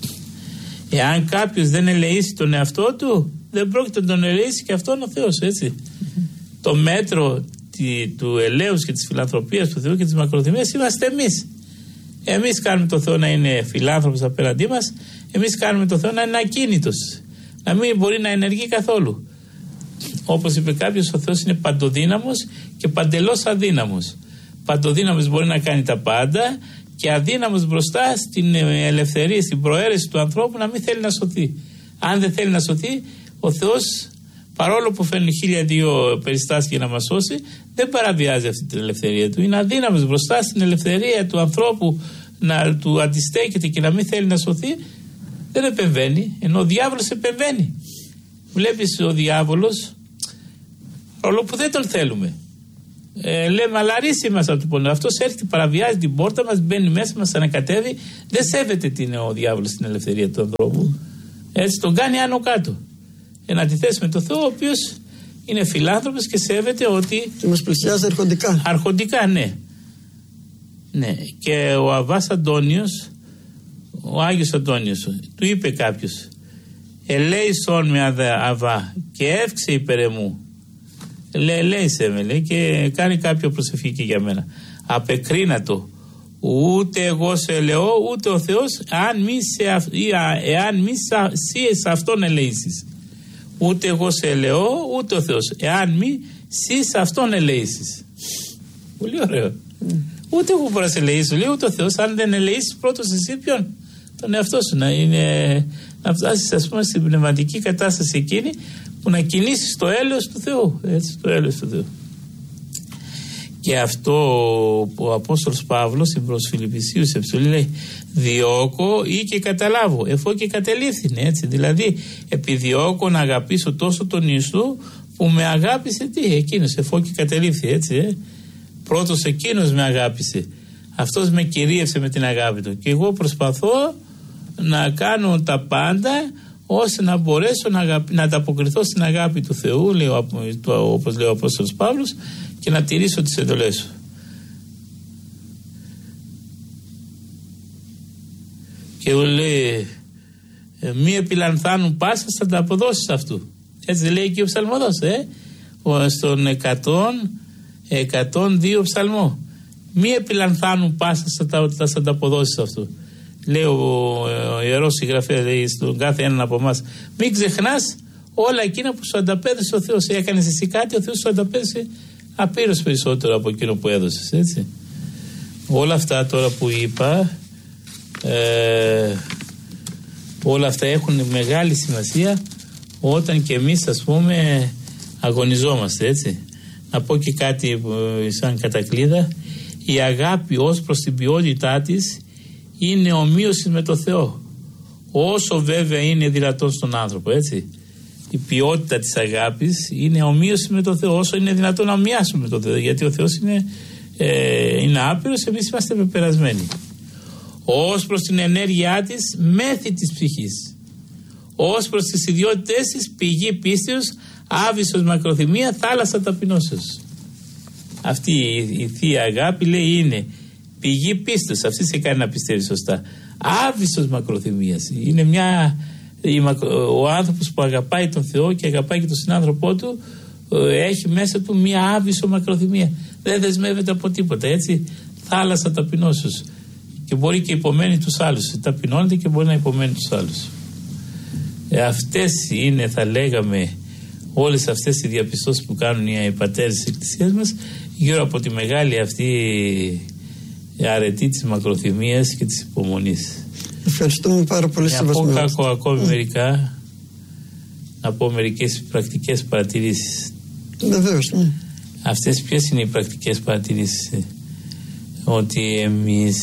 Εάν κάποιος δεν ελεήσει τον εαυτό του, δεν πρόκειται να τον ελεήσει και αυτόν ο Θεός, έτσι. Mm-hmm. Το μέτρο τη, του ελέους και της φιλανθρωπίας του Θεού και της μακροθυμίας είμαστε εμείς. Εμείς κάνουμε το Θεό να είναι φιλάνθρωπος απέναντί μας, εμείς κάνουμε το Θεό να είναι ακίνητος, να μην μπορεί να ενεργεί καθόλου. Όπως είπε κάποιος, ο Θεός είναι παντοδύναμος και παντελώς αδύναμος. Παντοδύναμος μπορεί να κάνει τα πάντα, και αδύναμος μπροστά στην ελευθερία, στην προαίρεση του ανθρώπου να μην θέλει να σωθεί. Αν δεν θέλει να σωθεί, ο Θεός, παρόλο που φέρνει χίλια δύο περιστάσεις για να μας σώσει, δεν παραβιάζει αυτή την ελευθερία του. Είναι αδύναμος μπροστά στην ελευθερία του ανθρώπου να του αντιστέκεται και να μην θέλει να σωθεί, δεν επεμβαίνει, ενώ ο διάβολος επεμβαίνει. Βλέπεις, ο διάβολος, παρόλο που δεν τον θέλουμε, Ε, λέμε, αλλά αρέσει μας από το πόνο. Αυτός έρχεται, παραβιάζει την πόρτα μας, μπαίνει μέσα μας, ανακατεύει. Δεν σέβεται τι είναι ο διάβολος στην ελευθερία του ανθρώπου. Έτσι τον κάνει άνω κάτω. Εν αντιθέσει με το Θεό, ο οποίος είναι φιλάνθρωπος και σέβεται ότι. Και μας πλησιάζει αρχοντικά. Αρχοντικά, ναι. Ναι. Και ο Αββάς Αντώνιος, ο Άγιος Αντώνιος, του είπε κάποιος: ελέησον με Αββά και εύξε υπέρ εμού. Λέει, λέει σε με, λέει, και κάνει κάποιο προσευχή για μένα. Απεκρίνατο. Ούτε εγώ σε ελεώ, ούτε ο Θεός, αν μη σε, εάν μη σε, σε αυτόν ελεήσεις. Ούτε εγώ σε ελεώ, ούτε ο Θεός, εάν μη σε, σε αυτόν ελεήσεις. Πολύ ωραίο. Mm. Ούτε εγώ μπορώ να σε ελεήσω, λέει, ούτε ο Θεός, αν δεν ελεήσεις πρώτος εσύ ποιον? Τον εαυτό σου. Να, είναι, να φτάσεις, ας πούμε, στην πνευματική κατάσταση εκείνη που να κινήσεις το έλεος του Θεού. Έτσι, το έλεος του Θεού. Και αυτό που ο Απόστολος Παύλος στην προς Φιλιππισίους επιστολή λέει: διώκω ή και καταλάβω, εφό και κατελήφθηνε. Έτσι, δηλαδή, επιδιώκω να αγαπήσω τόσο τον Ιησού που με αγάπησε, τι, εκείνος, εφό και κατελήφθη. Έτσι, ε. Πρώτος εκείνος με αγάπησε. Αυτός με κυρίευσε με την αγάπη του. Και εγώ προσπαθώ να κάνω τα πάντα ώστε να μπορέσω να, αγαπη, να ανταποκριθώ στην αγάπη του Θεού, λέει, όπως λέει ο Απόστολος Παύλος, και να τηρήσω τις εντολές σου. Και λέει, μη επιλανθάνουν πάσα στα τα αποδόσεις αυτού. Έτσι λέει και ο ψαλμοδός, ε? Στον εκατόν δύο ψαλμό. Μη επιλανθάνουν πάσα στα τα, στα τα αποδόσεις αυτού. Λέει ο, ο Ιερός Συγγραφέας, λέει στον κάθε έναν από εμάς, μην ξεχνάς όλα εκείνα που σου ανταπέδωσε ο Θεός. Έκανες εσύ κάτι, ο Θεός σου ανταπέδωσε απείρως περισσότερο από εκείνο που έδωσες, έτσι. Όλα αυτά τώρα που είπα, ε, όλα αυτά έχουν μεγάλη σημασία όταν και εμείς, ας πούμε, αγωνιζόμαστε, έτσι. Να πω και κάτι σαν κατακλείδα. Η αγάπη ως προς την ποιότητά της είναι ομοίωση με το Θεό, όσο βέβαια είναι δυνατόν στον άνθρωπο, έτσι. Η ποιότητα της αγάπης είναι ομοίωση με το Θεό, όσο είναι δυνατόν να ομοιάσουμε με το Θεό, γιατί ο Θεός είναι, ε, είναι άπειρος, εμείς είμαστε πεπερασμένοι. Ως προς την ενέργειά της, μέθη της ψυχής. Ως προς τις ιδιότητες της, πηγή πίστεως, Άβυσσος μακροθυμία, θάλασσα ταπεινώσεως. Αυτή η, η θεία αγάπη, λέει, είναι πηγή πίστος. Αυτή σε κάνει να πιστεύει σωστά. Άβυσσος μακροθυμίας. Είναι μια, η, ο άνθρωπος που αγαπάει τον Θεό και αγαπάει και τον συνάνθρωπό του, έχει μέσα του μια άβυσσο μακροθυμία. Δεν δεσμεύεται από τίποτα, έτσι. Θάλασσα ταπεινώσεως. Και μπορεί και υπομένει τους άλλους. Ταπεινώνεται και μπορεί να υπομένει τους άλλους. Ε, αυτές είναι, θα λέγαμε, όλες αυτές οι διαπιστώσεις που κάνουν οι πατέρες της Εκκλησίας μας γύρω από τη μεγάλη αυτή αρετή της μακροθυμίας και της υπομονής. Ευχαριστούμε πάρα πολύ. Να πω κακό, ακόμη mm. μερικά, να πω μερικές πρακτικές παρατηρήσεις. Βεβαίως, ναι. Αυτές ποιες είναι οι πρακτικές παρατηρήσεις? Ότι εμείς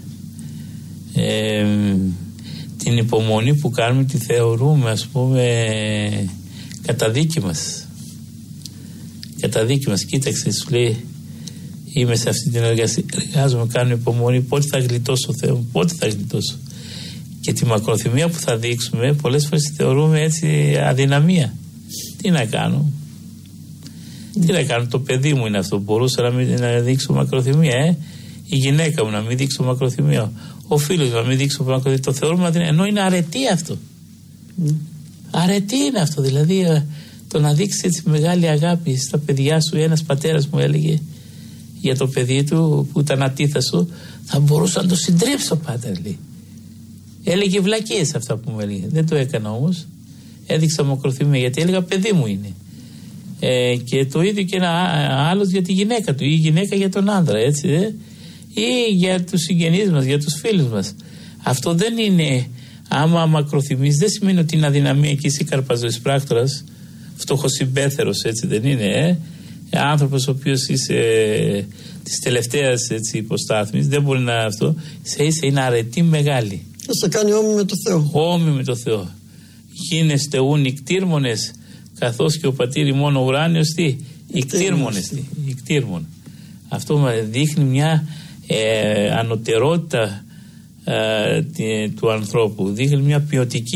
ε, την υπομονή που κάνουμε τη θεωρούμε, ας πούμε, καταδίκη μας. Καταδίκη μας. Κοίταξε, σου λέει, είμαι σε αυτή την εργασία, εργάζομαι, κάνω υπομονή, πότε θα γλιτώσω, Θεό, πότε θα γλιτώσω? Και τη μακροθυμία που θα δείξουμε πολλές φορές θεωρούμε έτσι αδυναμία. Τι να κάνω? Τι να κάνω? Το παιδί μου είναι αυτό, μπορούσα να, μην, να δείξω μακροθυμία, ε? Η γυναίκα μου να μην δείξω μακροθυμία, ο φίλος να μην δείξω μακροθυμία. Το θεωρούμε αδυναμία, ενώ είναι αρετή αυτό. Mm. Αρετή είναι αυτό, δηλαδή το να δείξει έτσι μεγάλη αγάπη στα παιδιά σου. Ένας πατέρας μου έλεγε για το παιδί του που ήταν ατίθασο, θα μπορούσα να το συντρίψω, πάτερ, λέει. Έλεγε βλακίες αυτά που μου έλεγε. Δεν το έκανα όμως. Έδειξα μακροθυμία γιατί έλεγα παιδί μου είναι. Ε, και το ίδιο και ένα άλλος για τη γυναίκα του, ή η γυναίκα για τον άντρα, έτσι, ε? Ή για τους συγγενείς μας, για τους φίλους μας. Αυτό δεν είναι, άμα μακροθυμείς, δεν σημαίνει ότι είναι αδυναμία και είσαι καρπαζοής πράκτορας, φτωχοσυμπέθερος, έτσι δεν είναι, ε? Άνθρωπος ο οποίος είσαι ε, της τελευταίας υποστάθμης, δεν μπορεί να αυτό, σε είσαι, είναι αρετή μεγάλη. Θα σε κάνει όμοι με το Θεό. Όμοι με το Θεό. Γίνεστε ούν ικτήρμονες, καθώς και ο πατήρ ημών ο ουράνιος, τι, ικτήρμονες, τι, ικτήρμον. Αυτό μας δείχνει μια ε, ανωτερότητα ε, του ανθρώπου, δείχνει μια ποιοτική